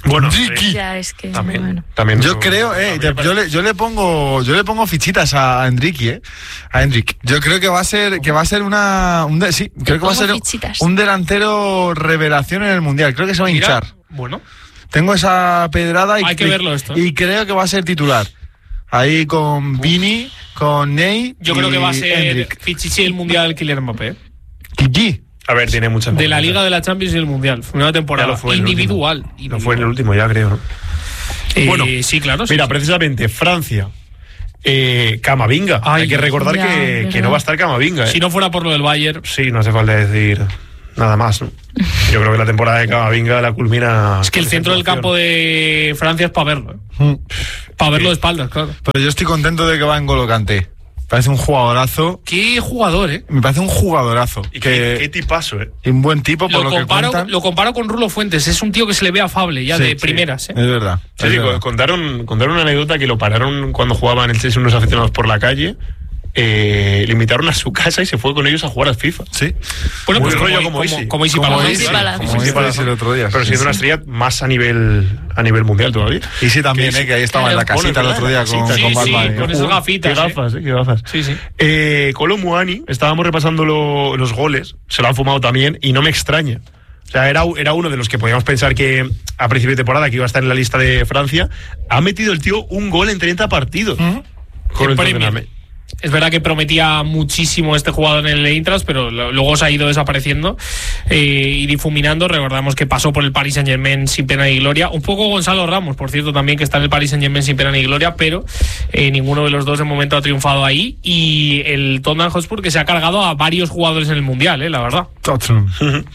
Bueno, Ricky. sí. Ya es que También, bueno. también Yo eso- creo, eh, también yo, le, yo le pongo, yo le pongo fichitas a Enrique, eh, a Enrique. Yo creo que va a ser, que va a ser una, un de- sí, creo que va a pongo ser fichitas. un delantero revelación en el mundial. Creo que se va a Mira, hinchar. bueno, Tengo esa pedrada y, Hay que y- verlo esto. y creo que va a ser titular. Ahí con Vini, con Ney. yo creo y que va a ser Endrick. Pichichi el mundial Kylian Mbappé. Kiki. A ver, tiene mucha De la confianza. Liga de la Champions y el mundial. Fue una Ya temporada lo fue en el individual. último. Lo fue en el último ya, creo, ¿no? Eh, Bueno, sí, claro. sí, Mira, sí. precisamente Francia, eh, Camavinga. Ay, Hay que recordar ya, que, verdad. que no va a estar Camavinga. ¿eh? Si no fuera por lo del Bayern. Sí, no hace falta decir nada más, ¿no? Yo creo que la temporada de Camavinga la culmina. Es que el centro del campo de Francia es para verlo. Mm. Para verlo de espaldas, claro. Pero yo estoy contento de que va en N'Golo Kanté. Parece un jugadorazo. Qué jugador, ¿eh? Me parece un jugadorazo. Y que, qué, qué tipazo, ¿eh? y un buen tipo por Lo lo, que comparo, cuentan. lo comparo con Rulo Fuentes. Es un tío que se le ve afable ya Sí, de sí. primeras, ¿eh? Es verdad. Sí, es sí, verdad. contaron, contaron una anécdota que lo pararon cuando jugaban el Chelsea unos aficionados por la calle. Eh, le invitaron a su casa y se fue con ellos a jugar al FIFA. Sí. Bueno, Muy pues rollo como, como como, Isi. como Isi Como Palazón. Isi Isi, Palazón. como Isi Palazón el otro día. Pero sí, siendo sí. una estrella más a nivel a nivel mundial todavía. Y sí, también, Que eh, que ahí estaba en la Claro. casita el Bueno, otro día con, casita, con sí, Batman. sí, con esas gafitas, Qué gafas, eh, qué gafas. Sí, sí. Eh, Kolo Muani, estábamos repasando lo- los goles, se lo han fumado también y no me extraña. O sea, era, era uno de los que podíamos pensar que a principio de temporada que iba a estar en la lista de Francia. Ha metido el tío un gol en treinta partidos. Ujú. Con el En Premier. Tottenham. Es verdad que prometía muchísimo este jugador en el Eintracht, pero lo- luego se ha ido desapareciendo eh, y difuminando. Recordamos que pasó por el Paris Saint-Germain sin pena ni gloria. Un poco Gonzalo Ramos, por cierto, también, que está en el Paris Saint-Germain sin pena ni gloria, pero eh, ninguno de los dos de momento ha triunfado ahí. Y el Tottenham Hotspur, que se ha cargado a varios jugadores en el Mundial, eh, la verdad. Tottenham.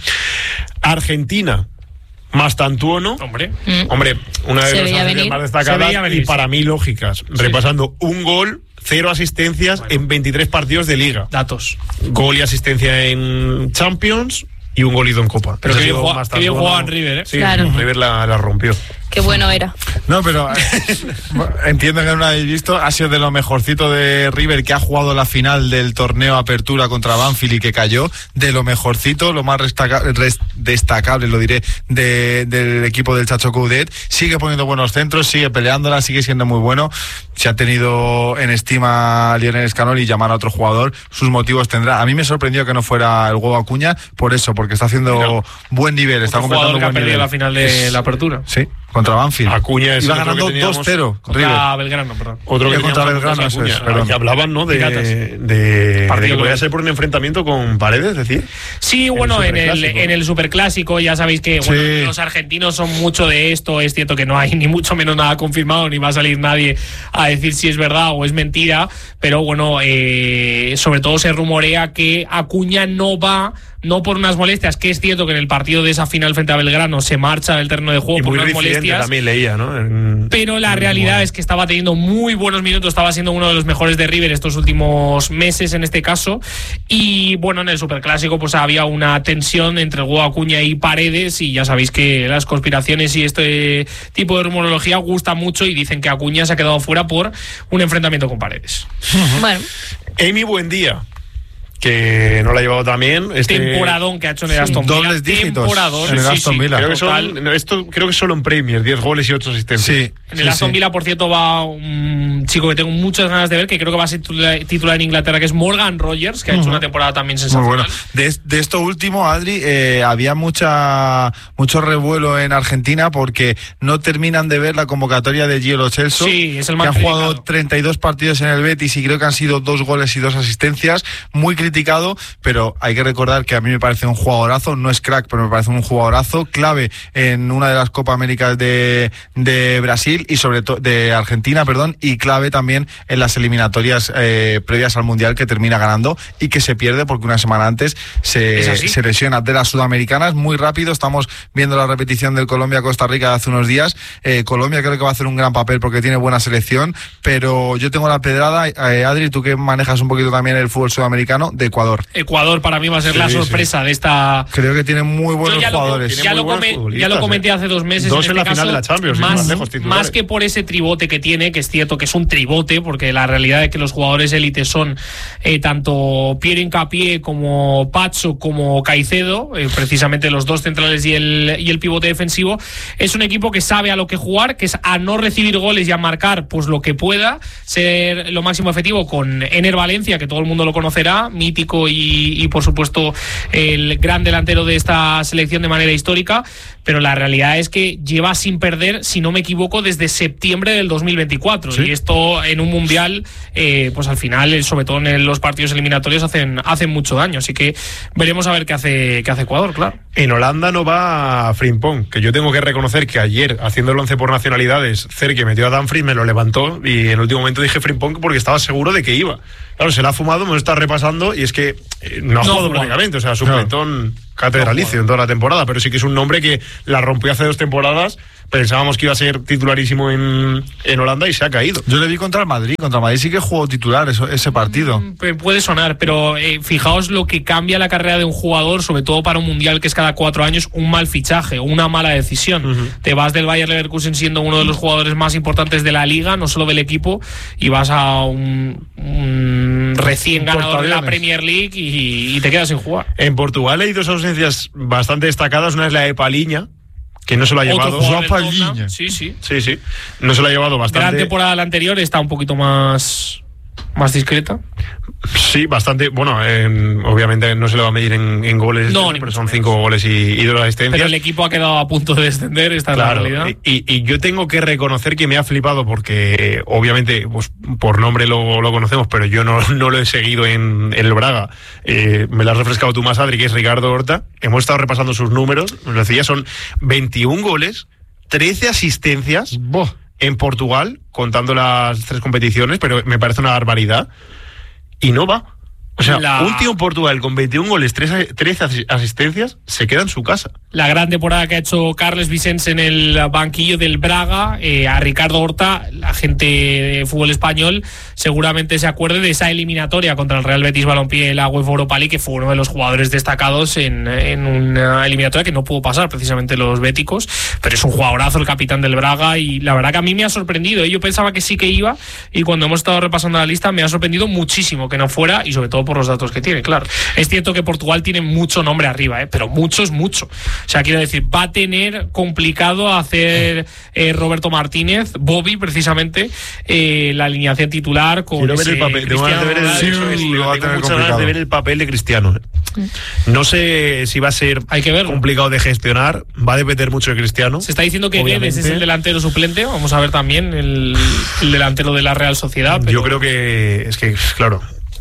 Argentina. Mastantuono. Hombre. Mm. Hombre, una de Se las veía ausencias venir. más Se destacadas veía venir, y para sí. mí lógicas. Repasando un gol, cero asistencias en veintitrés partidos de liga. Datos. Gol y asistencia en Champions y un golito en Copa. Pero Ese qué ha bien sido juega- Mastantuono. qué bien jugaba en River, ¿eh? Sí, Claro. River la, la rompió. Qué bueno era. No, pero eh, entiendo que no lo habéis visto. Ha sido de lo mejorcito de River, que ha jugado la final del torneo Apertura contra Banfield y que cayó. De lo mejorcito, lo más destaca- res- destacable, lo diré, de- del equipo del Chacho Coudet. Sigue poniendo buenos centros, sigue peleándola, sigue siendo muy bueno. Se ha tenido en estima a Lionel Scaloni y llamar a otro jugador. Sus motivos tendrá. A mí me sorprendió que no fuera el huevo Acuña, por eso, porque está haciendo Mira, buen nivel. Está Otro completando jugador que ha buen perdido nivel. la final de la Apertura. Sí, contra Banfield. Acuña es Iba el otro ganando que teníamos- dos cero. River. Contra Belgrano, perdón. Otro que Y contra teníamos Belgrano, antes, eso es, Acuña. perdón. Que hablaban, ¿no? De, Piratas. de, de Partido que podía global. ser por un enfrentamiento con Paredes, es decir. Sí, bueno, en el, Superclásico. en el Superclásico ya sabéis que bueno, Sí. los argentinos son mucho de esto. Es cierto que no hay ni mucho menos nada confirmado, ni va a salir nadie a decir si es verdad o es mentira. Pero bueno, eh, sobre todo se rumorea que Acuña no va, no por unas molestias, que es cierto que en el partido de esa final frente a Belgrano se marcha del terreno de juego Y por muy unas reincidente molestias. también leía, ¿no? En- Pero la en- realidad es que estaba teniendo muy buenos minutos, estaba siendo uno de los mejores de River estos últimos meses en este caso. Y bueno, en el Superclásico pues había una tensión entre el Hugo Acuña y Paredes, y ya sabéis que las conspiraciones y este tipo de rumorología gustan mucho, y dicen que Acuña se ha quedado fuera por un enfrentamiento con Paredes. Bueno, Emi Buendía, que no la ha llevado también. Este, Temporadón que ha hecho en el Aston Villa. Dobles dígitos Temporadón, en el sí, Aston sí, Villa. Creo que, total. son, no, esto, creo que solo en Premier, diez goles y ocho asistencias. Sí. En el sí, Aston sí. Villa, por cierto, va un chico que tengo muchas ganas de ver, que creo que va a ser titular, titular en Inglaterra, que es Morgan Rogers, que ha hecho una temporada también Muy sensacional. bueno. De, de esto último, Adri, eh, había mucha mucho revuelo en Argentina porque no terminan de ver la convocatoria de Gio Lo Celso, Sí, es el que más ha jugado criticado. treinta y dos partidos en el Betis y creo que han sido dos goles y dos asistencias. Muy criticado, pero hay que recordar que a mí me parece un jugadorazo. No es crack, pero me parece un jugadorazo clave en una de las Copa Américas de, de Brasil y sobre todo de Argentina, perdón, y clave también en las eliminatorias eh, previas al Mundial, que termina ganando y que se pierde porque una semana antes ¿Es se, así? se lesiona. De las sudamericanas, muy rápido, estamos viendo la repetición del Colombia-Costa Rica de hace unos días. Eh, Colombia creo que va a hacer un gran papel porque tiene buena selección, pero yo tengo la pedrada, eh, Adri, tú que manejas un poquito también el fútbol sudamericano, de Ecuador. Ecuador para mí va a ser Sí, la sí. sorpresa de esta... Creo que tiene muy buenos ya jugadores. Lo, ya, lo muy buenos come- futbolistas, ya lo comenté eh. hace dos meses. Dos en, en este la final caso, de la Champions, sin más, más lejos, titulares. más que por ese tribote que tiene, que es cierto que es un tribote, porque la realidad es que los jugadores élites son eh, tanto Pierre Hincapié como Pacho como Caicedo, eh, precisamente los dos centrales y el, y el pivote defensivo. Es un equipo que sabe a lo que jugar, que es a no recibir goles y a marcar pues lo que pueda, ser lo máximo efectivo con Ener Valencia, que todo el mundo lo conocerá, mítico y, y por supuesto el gran delantero de esta selección de manera histórica, pero la realidad es que lleva sin perder, si no me equivoco, desde septiembre del dos mil veinticuatro. ¿Sí? Y esto en un mundial, eh, pues al final, sobre todo en los partidos eliminatorios, hacen, hacen mucho daño. Así que veremos a ver qué hace, qué hace Ecuador, claro. En Holanda no va Frimpong, que yo tengo que reconocer que ayer, haciendo el once por nacionalidades, Cerque metió a Dumfries, me lo levantó y en el último momento dije Frimpong porque estaba seguro de que iba. Claro, se la ha fumado, me lo está repasando y es que eh, no ha No jugado ha jugado. prácticamente, o sea, supletón catedralicio en toda la temporada, pero sí que es un nombre que la rompió hace dos temporadas. Pensábamos que iba a ser titularísimo en, en Holanda y se ha caído. Yo le vi contra el Madrid. Contra el Madrid sí que jugó titular eso, ese partido. Pu- Puede sonar, pero eh, fijaos lo que cambia la carrera de un jugador, sobre todo para un mundial que es cada cuatro años, un mal fichaje, una mala decisión. Uh-huh. Te vas del Bayer Leverkusen siendo uno de los jugadores más importantes de la liga, no solo del equipo, y vas a un, un recién ganador de la portaaviones. Premier League y, y te quedas sin jugar. En Portugal hay dos ausencias bastante destacadas. Una es la de Paliña, que no se lo ha Otro llevado. jugador del Joao Tottenham, Paliña. Sí, sí. Sí, sí. No se lo ha llevado De la bastante. temporada la anterior está un poquito más, más discreta. Sí, bastante. Bueno, en- obviamente no se le va a medir en, en goles, No, ni pero mucho son menos. cinco goles y, y dos asistencias. Pero el equipo ha quedado a punto de descender, esta Claro, es la realidad. y, y yo tengo que reconocer que me ha flipado porque obviamente pues, por nombre lo, lo conocemos, pero yo no, no lo he seguido en, en el Braga. Eh, me lo has refrescado tú más, Adri, que es Ricardo Horta. Hemos estado repasando sus números, nos lo decía, son veintiún goles, trece asistencias Buah. en Portugal, contando las tres competiciones, pero me parece una barbaridad. Y no va. O sea, La- un tío en Portugal con veintiún goles, trece asistencias, se queda en su casa. La gran temporada que ha hecho Carles Vicens en el banquillo del Braga, eh, a Ricardo Horta, la gente de fútbol español seguramente se acuerde de esa eliminatoria contra el Real Betis Balompié en la UEFA Europa League, que fue uno de los jugadores destacados en, en una eliminatoria que no pudo pasar precisamente los béticos, pero es un jugadorazo el capitán del Braga y la verdad que a mí me ha sorprendido, ¿eh? Yo pensaba que sí que iba y cuando hemos estado repasando la lista me ha sorprendido muchísimo que no fuera y sobre todo por los datos que tiene, claro. Es cierto que Portugal tiene mucho nombre arriba, ¿eh? Pero mucho es mucho. O sea, quiero decir, va a tener complicado hacer eh, Roberto Martínez, Bobby precisamente, eh, la alineación titular con Quiero ver ese el papel, tengo ganas de ver el, Cristiano eso Ronaldo. es, Sí, tengo lo va a tener muchas ganas complicado. de ver el papel de Cristiano. ¿eh? No sé si va a ser Hay que verlo. complicado de gestionar, va a depender mucho de Cristiano. Se está diciendo que obviamente. Guedes es el delantero suplente. Vamos a ver también el, el delantero de la Real Sociedad. Pero Yo creo que es que, claro,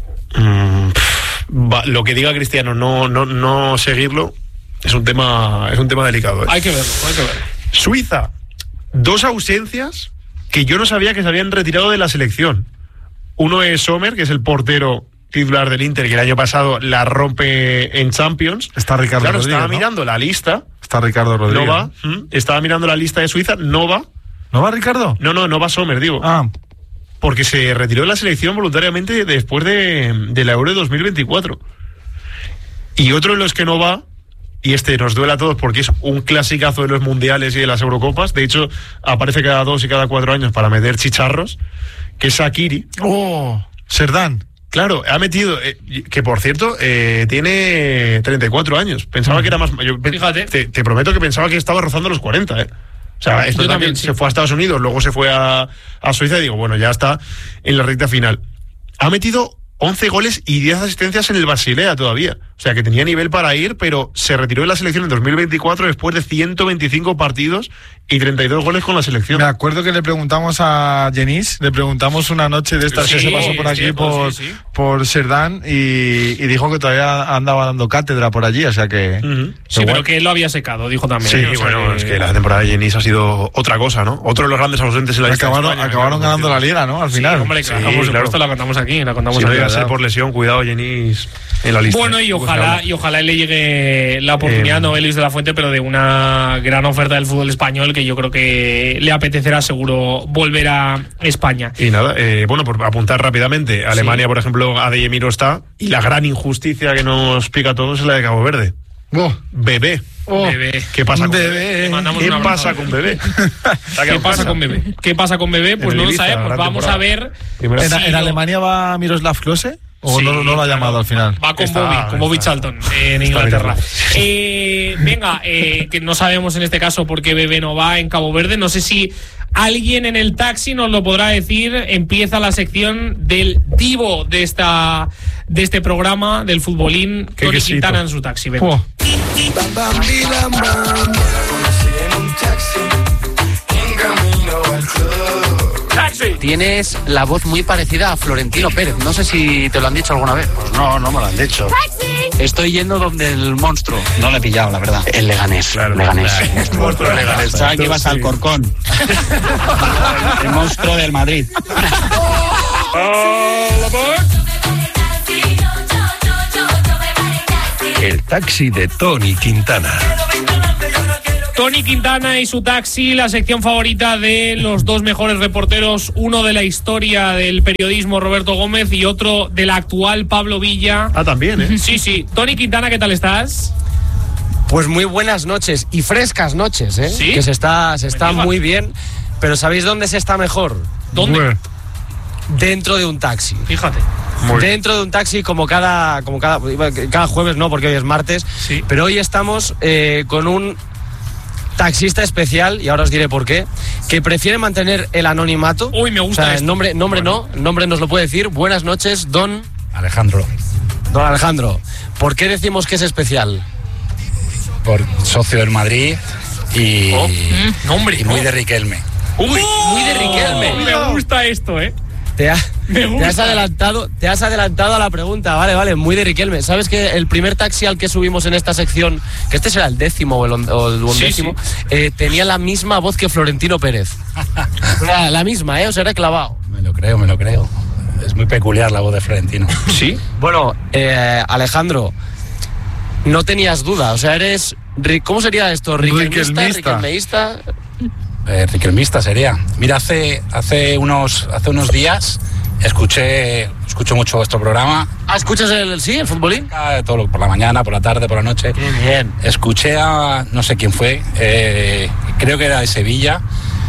mm, va- lo que diga Cristiano, no, no, no seguirlo, es un tema, es un tema delicado. ¿eh? hay que verlo, hay que verlo. Suiza, dos ausencias que yo no sabía que se habían retirado de la selección. Uno es Sommer, que es el portero titular del Inter, que el año pasado la rompe en Champions. Está Ricardo Claro, Rodríguez, estaba ¿no? mirando la lista, Está Ricardo Rodríguez. no va. ¿Mm? Estaba mirando la lista de Suiza, no va. ¿No va Ricardo? No, no, no va Sommer, digo. Ah, Porque se retiró de la selección voluntariamente después de, de la Euro de dos mil veinticuatro. Y otro de los que no va, y este nos duele a todos porque es un clasicazo de los mundiales y de las Eurocopas, de hecho aparece cada dos y cada cuatro años para meter chicharros, que es Shaqiri. oh, Serdán. Claro, ha metido, eh, que por cierto, eh, tiene treinta y cuatro años. Pensaba que era más mayor. Fíjate. Te, te prometo que pensaba que estaba rozando los cuarenta, ¿eh? O sea, es Yo verdad también, que sí. se fue a Estados Unidos, luego se fue a, a Suiza y digo, bueno, ya está en la recta final. Ha metido once goles y diez asistencias en el Basilea todavía. O sea, que tenía nivel para ir, pero se retiró de la selección en dos mil veinticuatro después de ciento veinticinco partidos y treinta y dos goles con la selección. Me acuerdo que le preguntamos a Jenis, le preguntamos una noche de estas Sí, que se pasó por es aquí cierto, por, sí, sí. por Serdán y, y dijo que todavía andaba dando cátedra por allí, o sea que... Ujú. Sí, Igual. pero que él lo había secado, dijo también. Sí, ¿eh? O sea bueno, es que la temporada de Jenis ha sido otra cosa, ¿no? Otro de los grandes ausentes en la lista de Acabaron, España, acabaron claro, ganando la liga, ¿no? Al Sí, final. hombre, claro, Sí, por supuesto, claro. la contamos aquí, la contamos Si no aquí. digas a ser por lesión, cuidado, Genís, en la lista. Bueno, y ojalá, y ojalá le llegue la oportunidad, eh, no Luis de la Fuente, pero de una gran oferta del fútbol español que yo creo que le apetecerá seguro volver a España. Y nada, eh, bueno, por apuntar rápidamente, Alemania, sí. por ejemplo, Adeyemiro está, y la gran injusticia que nos pica a todos es la de Cabo Verde. Oh. Bebé. Oh. Bebé. ¿Qué pasa con Bebé? Bebé? ¿Qué pasa con Bebé? ¿Qué pasa con Bebé? ¿Qué pasa con Bebé? Pues no lo sabemos. Vamos a ver. ¿En, sí, ¿En Alemania va Miroslav Klose? ¿O sí, no, no lo ha llamado al final? Va con Bobby, con Bobby Charlton en Inglaterra. Eh, venga, eh, que no sabemos en este caso por qué Bebé no va en Cabo Verde. No sé si alguien en el taxi nos lo podrá decir. Empieza la sección del divo de esta de este programa, del futbolín, Tony Quintana en su taxi. Venga. Oh. Tienes la voz muy parecida a Florentino Pérez. No sé si te lo han dicho alguna vez. Pues no, no me lo han dicho. Estoy yendo donde el monstruo. No le he pillado, la verdad. El Leganés. Claro, Leganés. El monstruo del Leganés. Sabes que ibas sí. al Corcón. El monstruo del Madrid. El taxi de Tony Quintana. Tony Quintana y su taxi, la sección favorita de los dos mejores reporteros, uno de la historia del periodismo, Roberto Gómez, y otro de la actual, Pablo Villa. Ah, también, ¿eh? Sí, sí. Tony Quintana, ¿qué tal estás? Pues muy buenas noches y frescas noches, ¿eh? ¿Sí? Que se está, se está muy bien, pero ¿sabéis dónde se está mejor? ¿Dónde? Bueno. Dentro de un taxi. Fíjate. Muy Dentro de un taxi como cada, como cada, cada jueves, no, porque hoy es martes, sí. Pero hoy estamos eh, con un taxista especial, y ahora os diré por qué, que prefiere mantener el anonimato. Uy, me gusta. O sea, esto. el nombre, nombre bueno. no, nombre nos lo puede decir. Buenas noches, don Alejandro. Don Alejandro, ¿por qué decimos que es especial? Por socio del Madrid y, oh, mm, nombre, y muy oh. de Riquelme. Uy, muy de Riquelme. Oh, me gusta esto, ¿eh? Te, ha, te has adelantado, te has adelantado a la pregunta, vale, vale, muy de Riquelme. ¿Sabes que el primer taxi al que subimos en esta sección, que este será el décimo o el, on, o el undécimo, sí, sí. Eh, tenía la misma voz que Florentino Pérez? la, la misma, ¿eh? O sea, era clavado. Me lo creo, me lo creo. Es muy peculiar la voz de Florentino. Sí. Bueno, eh, Alejandro, no tenías duda, o sea, eres... ¿Cómo sería esto? ¿Riquelmista? ¿Riquelmeísta? Eh, Riquelmista sería. Mira, hace hace unos hace unos días escuché escucho mucho vuestro programa. Ah, ¿escuchas el sí, el futbolín? Todo por la mañana, por la tarde, por la noche. Qué bien. Escuché a no sé quién fue, eh, creo que era de Sevilla,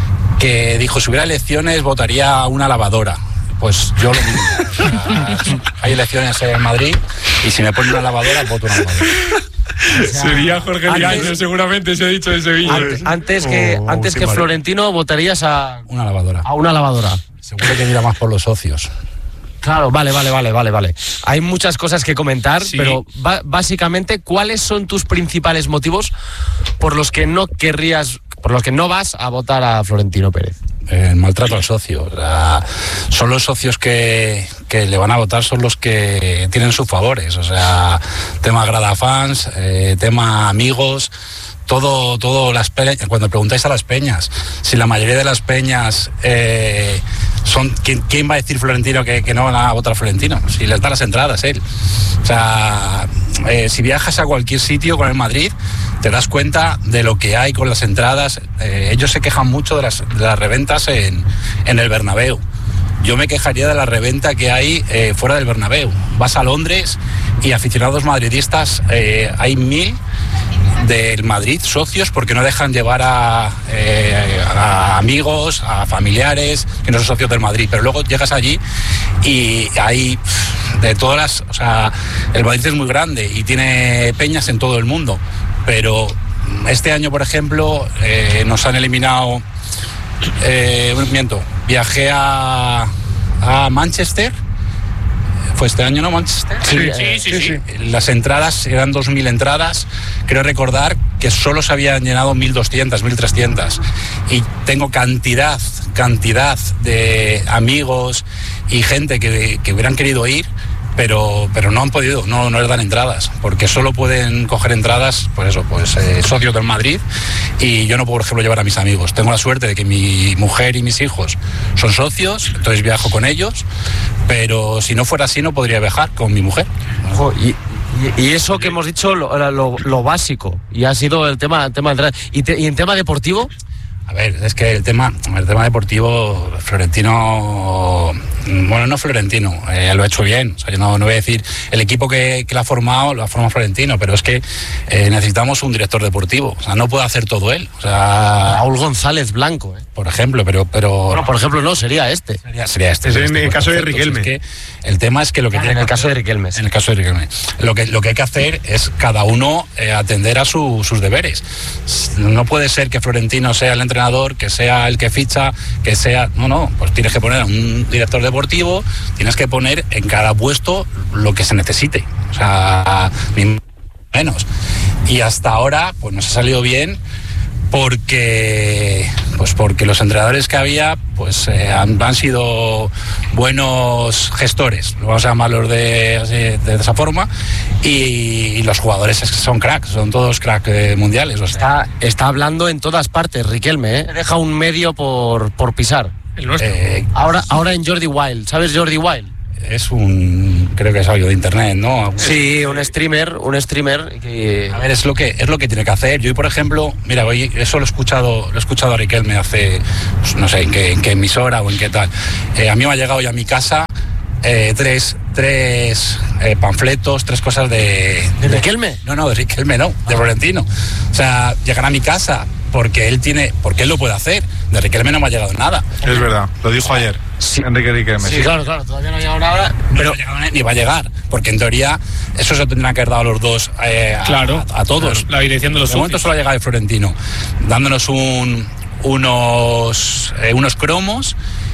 que dijo si hubiera elecciones votaría a una lavadora. Pues yo lo mismo. O sea, hay elecciones en Madrid y si me ponen una lavadora voto una lavadora. O sea, sería Jorge Liaño, seguramente se ha dicho de Sevilla. Antes, antes que, oh, antes que Florentino votarías a una lavadora. A una lavadora. Seguro que mira más por los socios. Claro, vale, vale, vale, vale, vale. Hay muchas cosas que comentar, sí. Pero básicamente, ¿cuáles son tus principales motivos por los que no querrías, por los que no vas a votar a Florentino Pérez? El maltrato al socio. O sea, son los socios que, que le van a votar, son los que tienen sus favores. O sea, tema gradafans, eh, tema amigos, todo, todo las peñas. Cuando preguntáis a las peñas, si la mayoría de las peñas eh, son. ¿quién, ¿Quién va a decir Florentino que, que no van a votar a Florentino? Si les da las entradas él. O sea, eh, si viajas a cualquier sitio con el Madrid, te das cuenta de lo que hay con las entradas. Eh, ellos se quejan mucho de las, de las reventas en, en el Bernabéu. Yo me quejaría de la reventa que hay eh, fuera del Bernabéu. Vas a Londres y aficionados madridistas, eh, hay mil del Madrid socios porque no dejan llevar a, eh, a amigos, a familiares que no son socios del Madrid, pero luego llegas allí y hay de todas las, o sea, el Madrid es muy grande y tiene peñas en todo el mundo, pero este año, por ejemplo, eh, nos han eliminado, eh, miento, viajé a, a Manchester. ¿Fue este año, no, Manchester? Sí, sí, sí, sí, sí. Las entradas eran dos mil entradas. Creo recordar que solo se habían llenado mil doscientas, mil trescientas. Y tengo cantidad, cantidad de amigos y gente que, que hubieran querido ir pero pero no han podido, no, no les dan entradas, porque solo pueden coger entradas, pues eso, pues eh, socios del Madrid, y yo no puedo, por ejemplo, llevar a mis amigos. Tengo la suerte de que mi mujer y mis hijos son socios, entonces viajo con ellos, pero si no fuera así no podría viajar con mi mujer. Ojo, y, y, y eso que hemos dicho, lo, lo, lo básico, y ha sido el tema, el tema de entradas. ¿Y, te, y en tema deportivo? A ver, es que el tema, el tema deportivo, Florentino, bueno, no Florentino, eh, lo ha hecho bien. O sea, yo no, no voy a decir, el equipo que, que lo ha formado, lo ha formado Florentino, pero es que eh, necesitamos un director deportivo. O sea, no puede hacer todo él. O sea, Raúl González Blanco, ¿eh? Por ejemplo, pero... pero bueno, por ejemplo, no, sería este. Sería, sería este. Es sería en este, el caso de perfecto. Riquelme. Es que el tema es que lo que Ah, tiene en el que caso hacer- de Riquelme. En el caso de Riquelme. Lo que, lo que hay que hacer es cada uno eh, atender a su- sus deberes. No puede ser que Florentino sea el entrenador, que sea el que ficha, que sea... No, no, pues tienes que poner a un director deportivo, tienes que poner en cada puesto lo que se necesite. O sea, ni menos. Y hasta ahora, pues nos ha salido bien porque pues porque los entrenadores que había pues eh, han, han sido buenos gestores, vamos a llamarlos de, así, de esa forma, y, y los jugadores es que son cracks, son todos cracks eh, mundiales. O sea, Está, está hablando en todas partes, Riquelme, ¿eh? Deja un medio por, por pisar. El nuestro. eh, Ahora, ahora en Jordi Wild, ¿sabes Jordi Wild? es un, creo que es algo de internet, ¿no? Sí, un streamer, un streamer que... A ver, es lo que es lo que tiene que hacer. Yo, por ejemplo, mira, hoy eso lo he escuchado, lo he escuchado a Riquelme hace, pues, no sé en qué, en qué emisora o en qué tal. Eh, a mí me ha llegado ya a mi casa eh, tres, tres eh, panfletos, tres cosas de, ¿De Riquelme? No, no, de Riquelme no, de Florentino. O sea, llegan a mi casa porque él tiene, porque él lo puede hacer. De Riquelme no me ha llegado nada. Es verdad, lo dijo ayer. Sí. Enrique Riquelme. Sí, claro, claro, todavía no ha llegado nada. Pero ni va a llegar, porque en teoría eso se tendrán que haber dado a los dos, eh, a, Claro, a, a todos. claro, la dirección de los De momento socios. solo ha llegado el Florentino, dándonos un, unos, eh, unos cromos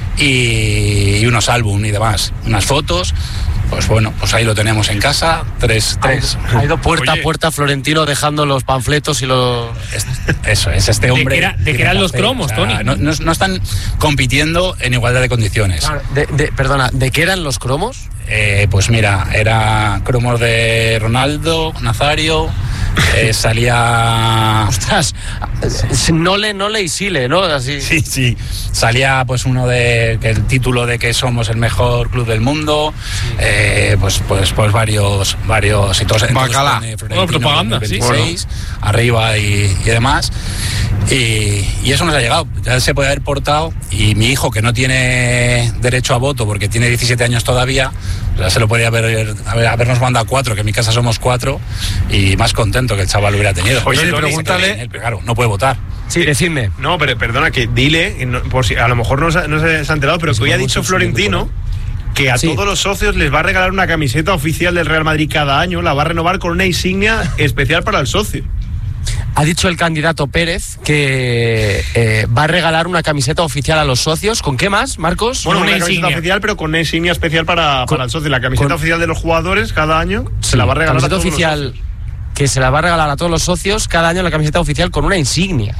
y, y unos álbum y demás, unas fotos. Pues bueno, pues ahí lo tenemos en casa, tres, tres. Ha ido puerta Oye. a puerta Florentino dejando los panfletos y los... Es- Eso es, este ¿De hombre. qué era- de qué tiene eran que los hacer, cromos, Tony? No, no- no están compitiendo en igualdad de condiciones. De, de- perdona, ¿de qué eran los cromos? Eh, pues mira, era cromos de Ronaldo, Nazario, eh, salía... Ostras, Nole, Nole y Sile, ¿no? Así. Sí, sí, salía pues uno de que el título de que somos el mejor club del mundo, eh, pues pues pues varios varios y todos Bacala. Bueno, propaganda, sí. veintiséis, arriba y, y demás. Y, y eso nos ha llegado. Ya se puede haber portado, y mi hijo, que no tiene derecho a voto porque tiene diecisiete años todavía, ya se lo podría haber, haber habernos mandado cuatro, que en mi casa somos cuatro, y más contento que el chaval lo hubiera tenido. Oye, Tony, pregúntale- él, pero claro, no puede votar. Sí, decidme. No, pero perdona, que dile, que no- por si a lo mejor no se, no se ha enterado, pero que hoy ha dicho Florentino que a Sí. todos los socios les va a regalar una camiseta oficial del Real Madrid cada año, la va a renovar con una insignia especial para el socio. Ha dicho el candidato Pérez que eh, va a regalar una camiseta oficial a los socios. ¿Con qué más, Marcos? Bueno, una una, camiseta insignia. oficial, pero con una insignia especial para, Con- para el socio. La camiseta con- oficial de los jugadores cada año se la va a regalar a camiseta todos los oficial socios. que se la va a regalar a todos los socios cada año, la camiseta oficial con una insignia.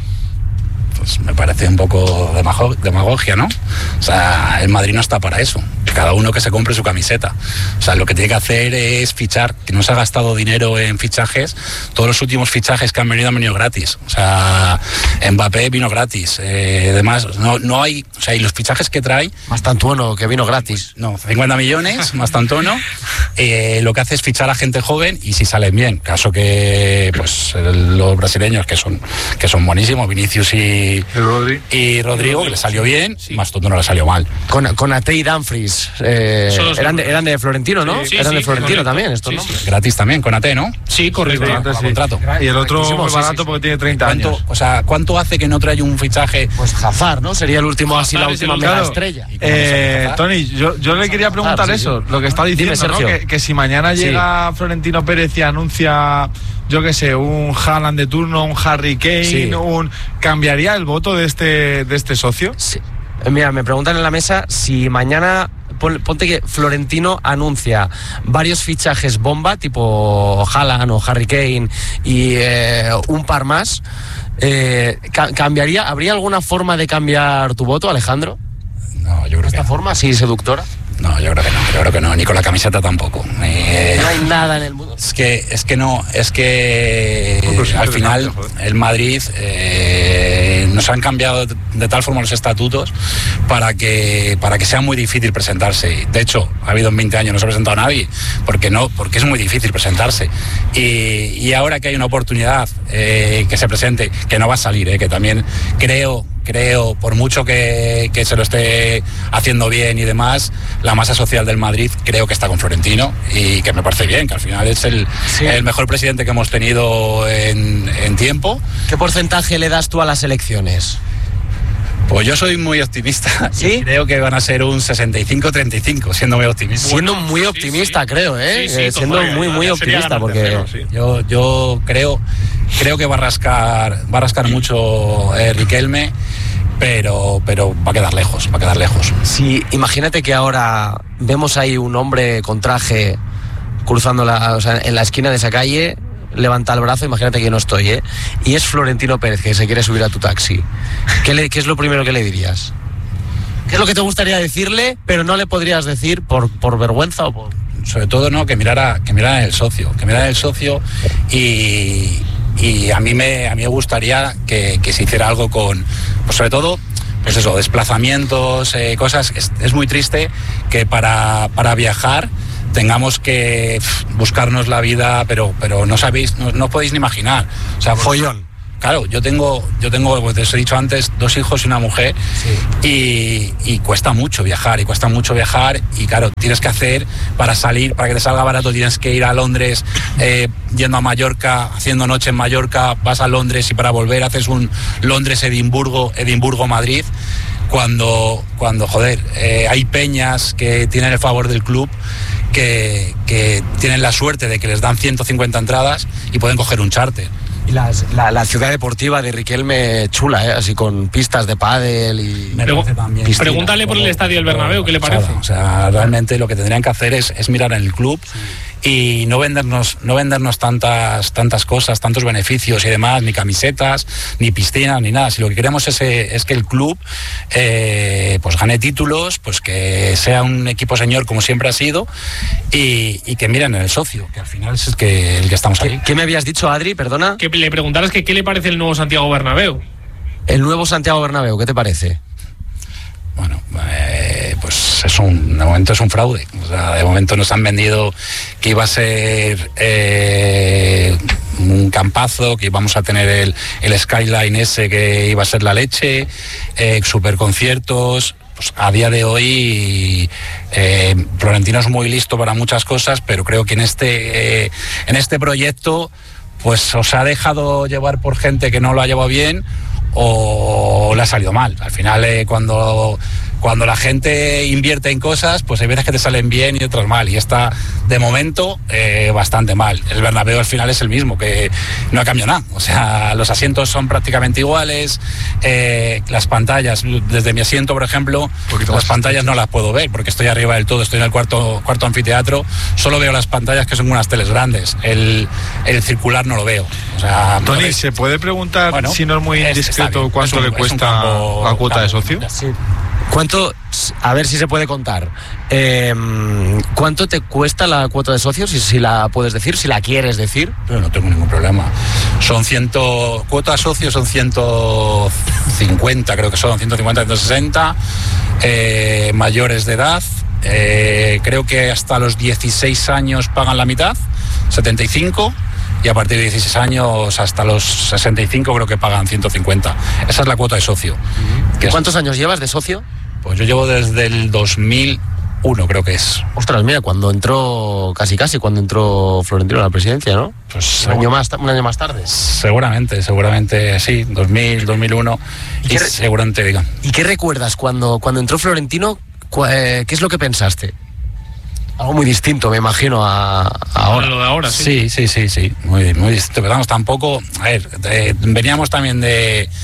Pues me parece un poco demago- demagogia, ¿no? O sea, el Madrid no está para eso. Cada uno que se compre su camiseta. O sea, lo que tiene que hacer es fichar, que no se ha gastado dinero en fichajes. Todos los últimos fichajes que han venido han venido gratis. O sea, Mbappé vino gratis. Eh, además, no, no hay... O sea, y los fichajes que trae... Más tantuono que vino gratis. No, cincuenta millones, más tantono. Eh, lo que hace es fichar a gente joven, y si salen bien, caso que pues el- los brasileños que son que son buenísimos, Vinicius y, Rodri. y Rodrigo, que le salió bien, más tonto no le salió mal. Con, con Ate y Dumfries. eh, Son los- eran, de, eran de Florentino, ¿no? Sí, eran sí, de Florentino correcto. también estos Sí, nombres. sí. Gratis también, con A T, ¿no? Sí, correcto. Sí, Con sí. contrato. Y el otro Riquísimo, muy sí, barato sí. porque tiene treinta ¿Cuánto, años. o sea, ¿cuánto hace que no trae un fichaje? Pues Hazard, ¿no? Sería el último, así la Hazard es el última último. mega Claro. estrella. ¿Y cómo se Eh, empezar? Tony, yo, yo le quería preguntar sí, sí. eso, lo que está diciendo, Dime, ¿no? Sergio. Que, que si mañana Sí. llega Florentino Pérez y anuncia, yo qué sé, un Haaland de turno, un Harry Kane, Sí. un ¿cambiaría el voto de este de este socio? Sí. Eh, Mira, me preguntan en la mesa si mañana, pon- ponte que Florentino anuncia varios fichajes bomba, tipo Haaland o Harry Kane y eh, un par más, eh, ca- ¿cambiaría? ¿Habría alguna forma de cambiar tu voto, Alejandro? No, yo creo ¿De esta que forma así seductora? No, yo creo que no, yo creo que no, ni con la camiseta tampoco. Eh, no hay nada en el mundo. Es que, es que no, es que no, sí, al final el Madrid eh, nos han cambiado de tal forma los estatutos para que para que sea muy difícil presentarse. De hecho, ha habido en veinte años no se ha presentado nadie, porque no, porque es muy difícil presentarse. Y, y ahora que hay una oportunidad eh, que se presente, que no va a salir, eh, que también creo creo, por mucho que, que se lo esté haciendo bien y demás, la masa social del Madrid creo que está con Florentino y que me parece bien, que al final es el, sí. el mejor presidente que hemos tenido en, en tiempo. ¿Qué porcentaje le das tú a las elecciones? Pues yo soy muy optimista. ¿Sí? Creo que van a ser un sesenta y cinco treinta y cinco, siendo muy optimista. Siendo muy optimista, sí, sí. creo, ¿eh? Sí, sí, siendo todavía, muy, muy optimista, porque tercero, sí. yo, yo creo, creo que va a rascar, va a rascar mucho eh, Riquelme, pero, pero va a quedar lejos, va a quedar lejos. Sí, imagínate que ahora vemos ahí un hombre con traje cruzando la, o sea, en la esquina de esa calle. Levanta el brazo, imagínate que yo no estoy, ¿eh? Y es Florentino Pérez que se quiere subir a tu taxi. ¿Qué, le, ¿Qué es lo primero que le dirías? ¿Qué es lo que te gustaría decirle, pero no le podrías decir por, por vergüenza o por...? Sobre todo, no, que mirara, que mirara el socio, que mirara el socio y, y a mí me, a mí me gustaría que, que se hiciera algo con, pues sobre todo, pues eso, desplazamientos, eh, cosas. Es, es muy triste que para, para viajar tengamos que buscarnos la vida, pero pero no sabéis, no, no podéis ni imaginar. O sea, follón. Claro, yo tengo, yo tengo, como te os he dicho antes, dos hijos y una mujer, sí. y, y cuesta mucho viajar, y cuesta mucho viajar, y claro, tienes que hacer, para salir, para que te salga barato, tienes que ir a Londres, eh, yendo a Mallorca, haciendo noche en Mallorca, vas a Londres y para volver haces un Londres-Edimburgo, Edimburgo-Madrid, cuando, cuando joder, eh, hay peñas que tienen el favor del club, Que, que tienen la suerte de que les dan ciento cincuenta entradas y pueden coger un charter. Y las, la, la ciudad deportiva de Riquelme chula, ¿eh? Así con pistas de pádel y... Pero, también. Piscina, pregúntale por el estadio del Bernabéu, ¿qué le parece? O sea, realmente lo que tendrían que hacer es, es mirar en el club, sí. Y no vendernos, no vendernos tantas, tantas cosas, tantos beneficios y demás, ni camisetas, ni piscinas, ni nada. Si lo que queremos es, es que el club eh, pues gane títulos, pues que sea un equipo señor como siempre ha sido, y, y que miren en el socio, que al final es el que, el que estamos ¿Qué, ahí. ¿Qué me habías dicho, Adri? Perdona. Que le preguntaras que qué le parece el nuevo Santiago Bernabéu. El nuevo Santiago Bernabéu, ¿qué te parece? Bueno, eh, pues es un, de momento es un fraude. O sea, de momento nos han vendido que iba a ser eh, un campazo, que íbamos a tener el, el Skyline ese que iba a ser la leche, eh, super conciertos. Pues a día de hoy eh, Florentino es muy listo para muchas cosas, pero creo que en este, eh, en este proyecto pues os ha dejado llevar por gente que no lo ha llevado bien, o le ha salido mal. Al final, eh, cuando, cuando la gente invierte en cosas, pues hay veces que te salen bien y otras mal. Y está, de momento, eh, bastante mal. El Bernabéu al final es el mismo, que no ha cambiado nada. O sea, los asientos son prácticamente iguales. Eh, las pantallas, desde mi asiento, por ejemplo, las pantallas no las puedo ver porque estoy arriba del todo, estoy en el cuarto, cuarto anfiteatro. Solo veo las pantallas, que son unas teles grandes. El, el circular no lo veo. O sea, Tony, ¿se puede preguntar, bueno, si no es muy indiscreto, cuánto un, le cuesta campo, la cuota campo, de socio? Sí. ¿Cuánto? A ver si se puede contar. Eh, ¿Cuánto te cuesta la cuota de socios? Si, si la puedes decir, si la quieres decir. Pero no tengo ningún problema. Son ciento, cuota de socios son ciento cincuenta, creo que son ciento cincuenta, ciento sesenta, eh, mayores de edad. Eh, creo que hasta los dieciséis años pagan la mitad, setenta y cinco. Y a partir de dieciséis años hasta los sesenta y cinco creo que pagan ciento cincuenta. Esa es la cuota de socio. Uh-huh. ¿Cuántos es... años llevas de socio? Pues yo llevo desde el dos mil uno, creo que es. Ostras, mira, cuando entró, casi casi, cuando entró Florentino a la presidencia, ¿no? Pues un año más, un año más tarde. Seguramente, seguramente, sí, dos mil, dos mil uno. Y, y re... seguramente, diga. ¿Y qué recuerdas cuando, cuando entró Florentino? ¿Qué es lo que pensaste? Algo muy distinto, me imagino, a, a ahora. Lo de ahora, sí. Sí, sí, sí, sí. Muy, muy distinto. Pero vamos, tampoco. A ver, eh, veníamos también de,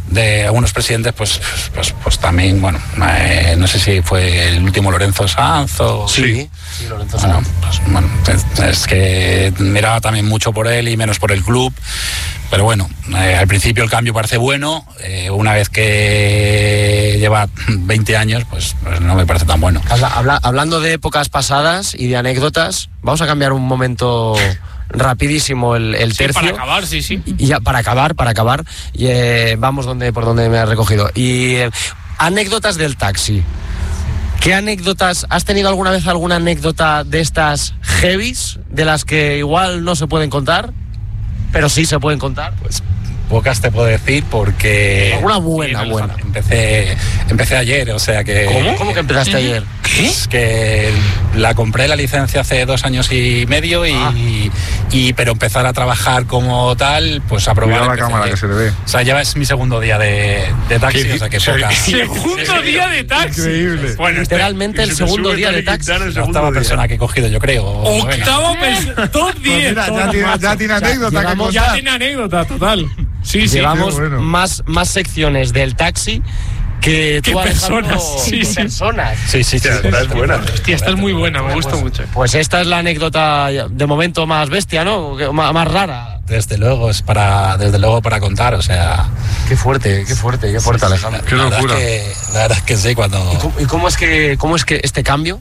de algunos presidentes, pues, pues, pues también, bueno, eh, no sé si fue el último Lorenzo Sanz o... Sí, sí, Lorenzo bueno, Sanz. pues, bueno, es, es que miraba también mucho por él y menos por el club, pero bueno, eh, al principio el cambio parece bueno, eh, una vez que lleva veinte años, pues, pues no me parece tan bueno. Habla, habla, hablando de épocas pasadas y de anécdotas, vamos a cambiar un momento... rapidísimo el, el Sí, tercio. para acabar, sí, sí. Y ya, para acabar, para acabar. Y, eh, vamos donde, por donde me has recogido. Y eh, anécdotas del taxi. ¿Qué anécdotas? ¿Has tenido alguna vez alguna anécdota de estas heavies, de las que igual no se pueden contar, pero sí se pueden contar? Pues pocas te puedo decir porque... Alguna buena, sí, buena. Empecé, empecé ayer, o sea que... ¿Cómo? ¿Cómo que empezaste ayer? Es que la compré la licencia hace dos años y medio y, Ah. y pero empezar a trabajar como tal, pues a probar. Cuidado la empecé cámara, ayer. que se le ve. O sea, ya es mi segundo día de, de taxi, ¿Qué? o sea que Sí. poca. Segundo día de taxi. Increíble. Bueno, Literalmente el segundo día de taxi. la octava persona que he cogido, yo creo. o novena. Octavo persona. Top Pues diez. mira, ya top, tiene, macho. ya tiene anécdota que llevamos- Ya contar. tiene anécdota, total. Sí, sí. Llevamos qué bueno. más, más secciones del taxi que ¿Qué tú, Alejandro, personas? Sí, que sí. personas. Sí, sí, sí. Esta es buena. Hostia, esta es muy buena, me gusta Pues- mucho. Pues esta es la anécdota de momento más bestia, ¿no? Que- Más, más rara. Desde luego, es para, desde luego para contar, o sea. Qué fuerte, qué fuerte, qué fuerte, Alejandro. Qué la verdad locura. es que- la verdad es que sí, cuando. ¿Y cómo, y cómo es que cómo es que este cambio?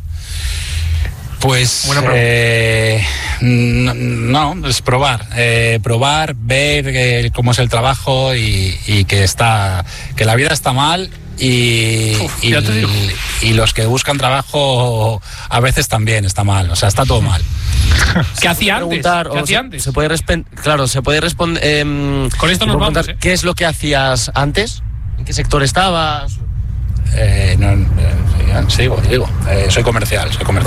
Pues Buena pregunta. eh, no, no, es probar, eh, probar, ver eh, cómo es el trabajo y, y que está, que la vida está mal y, Uf, y, ya te digo. y los que buscan trabajo a veces también está mal, o sea, está todo mal. ¿Qué hacía antes? Preguntar, ¿Qué o hacía se, antes? se puede respon- claro, se puede responder. em, Con esto se nos puede vamos, preguntar, ¿eh? ¿qué es lo que hacías antes? ¿En qué sector estabas? Eh, no, eh, sí, sigo, digo, eh, soy comercial, soy comercial.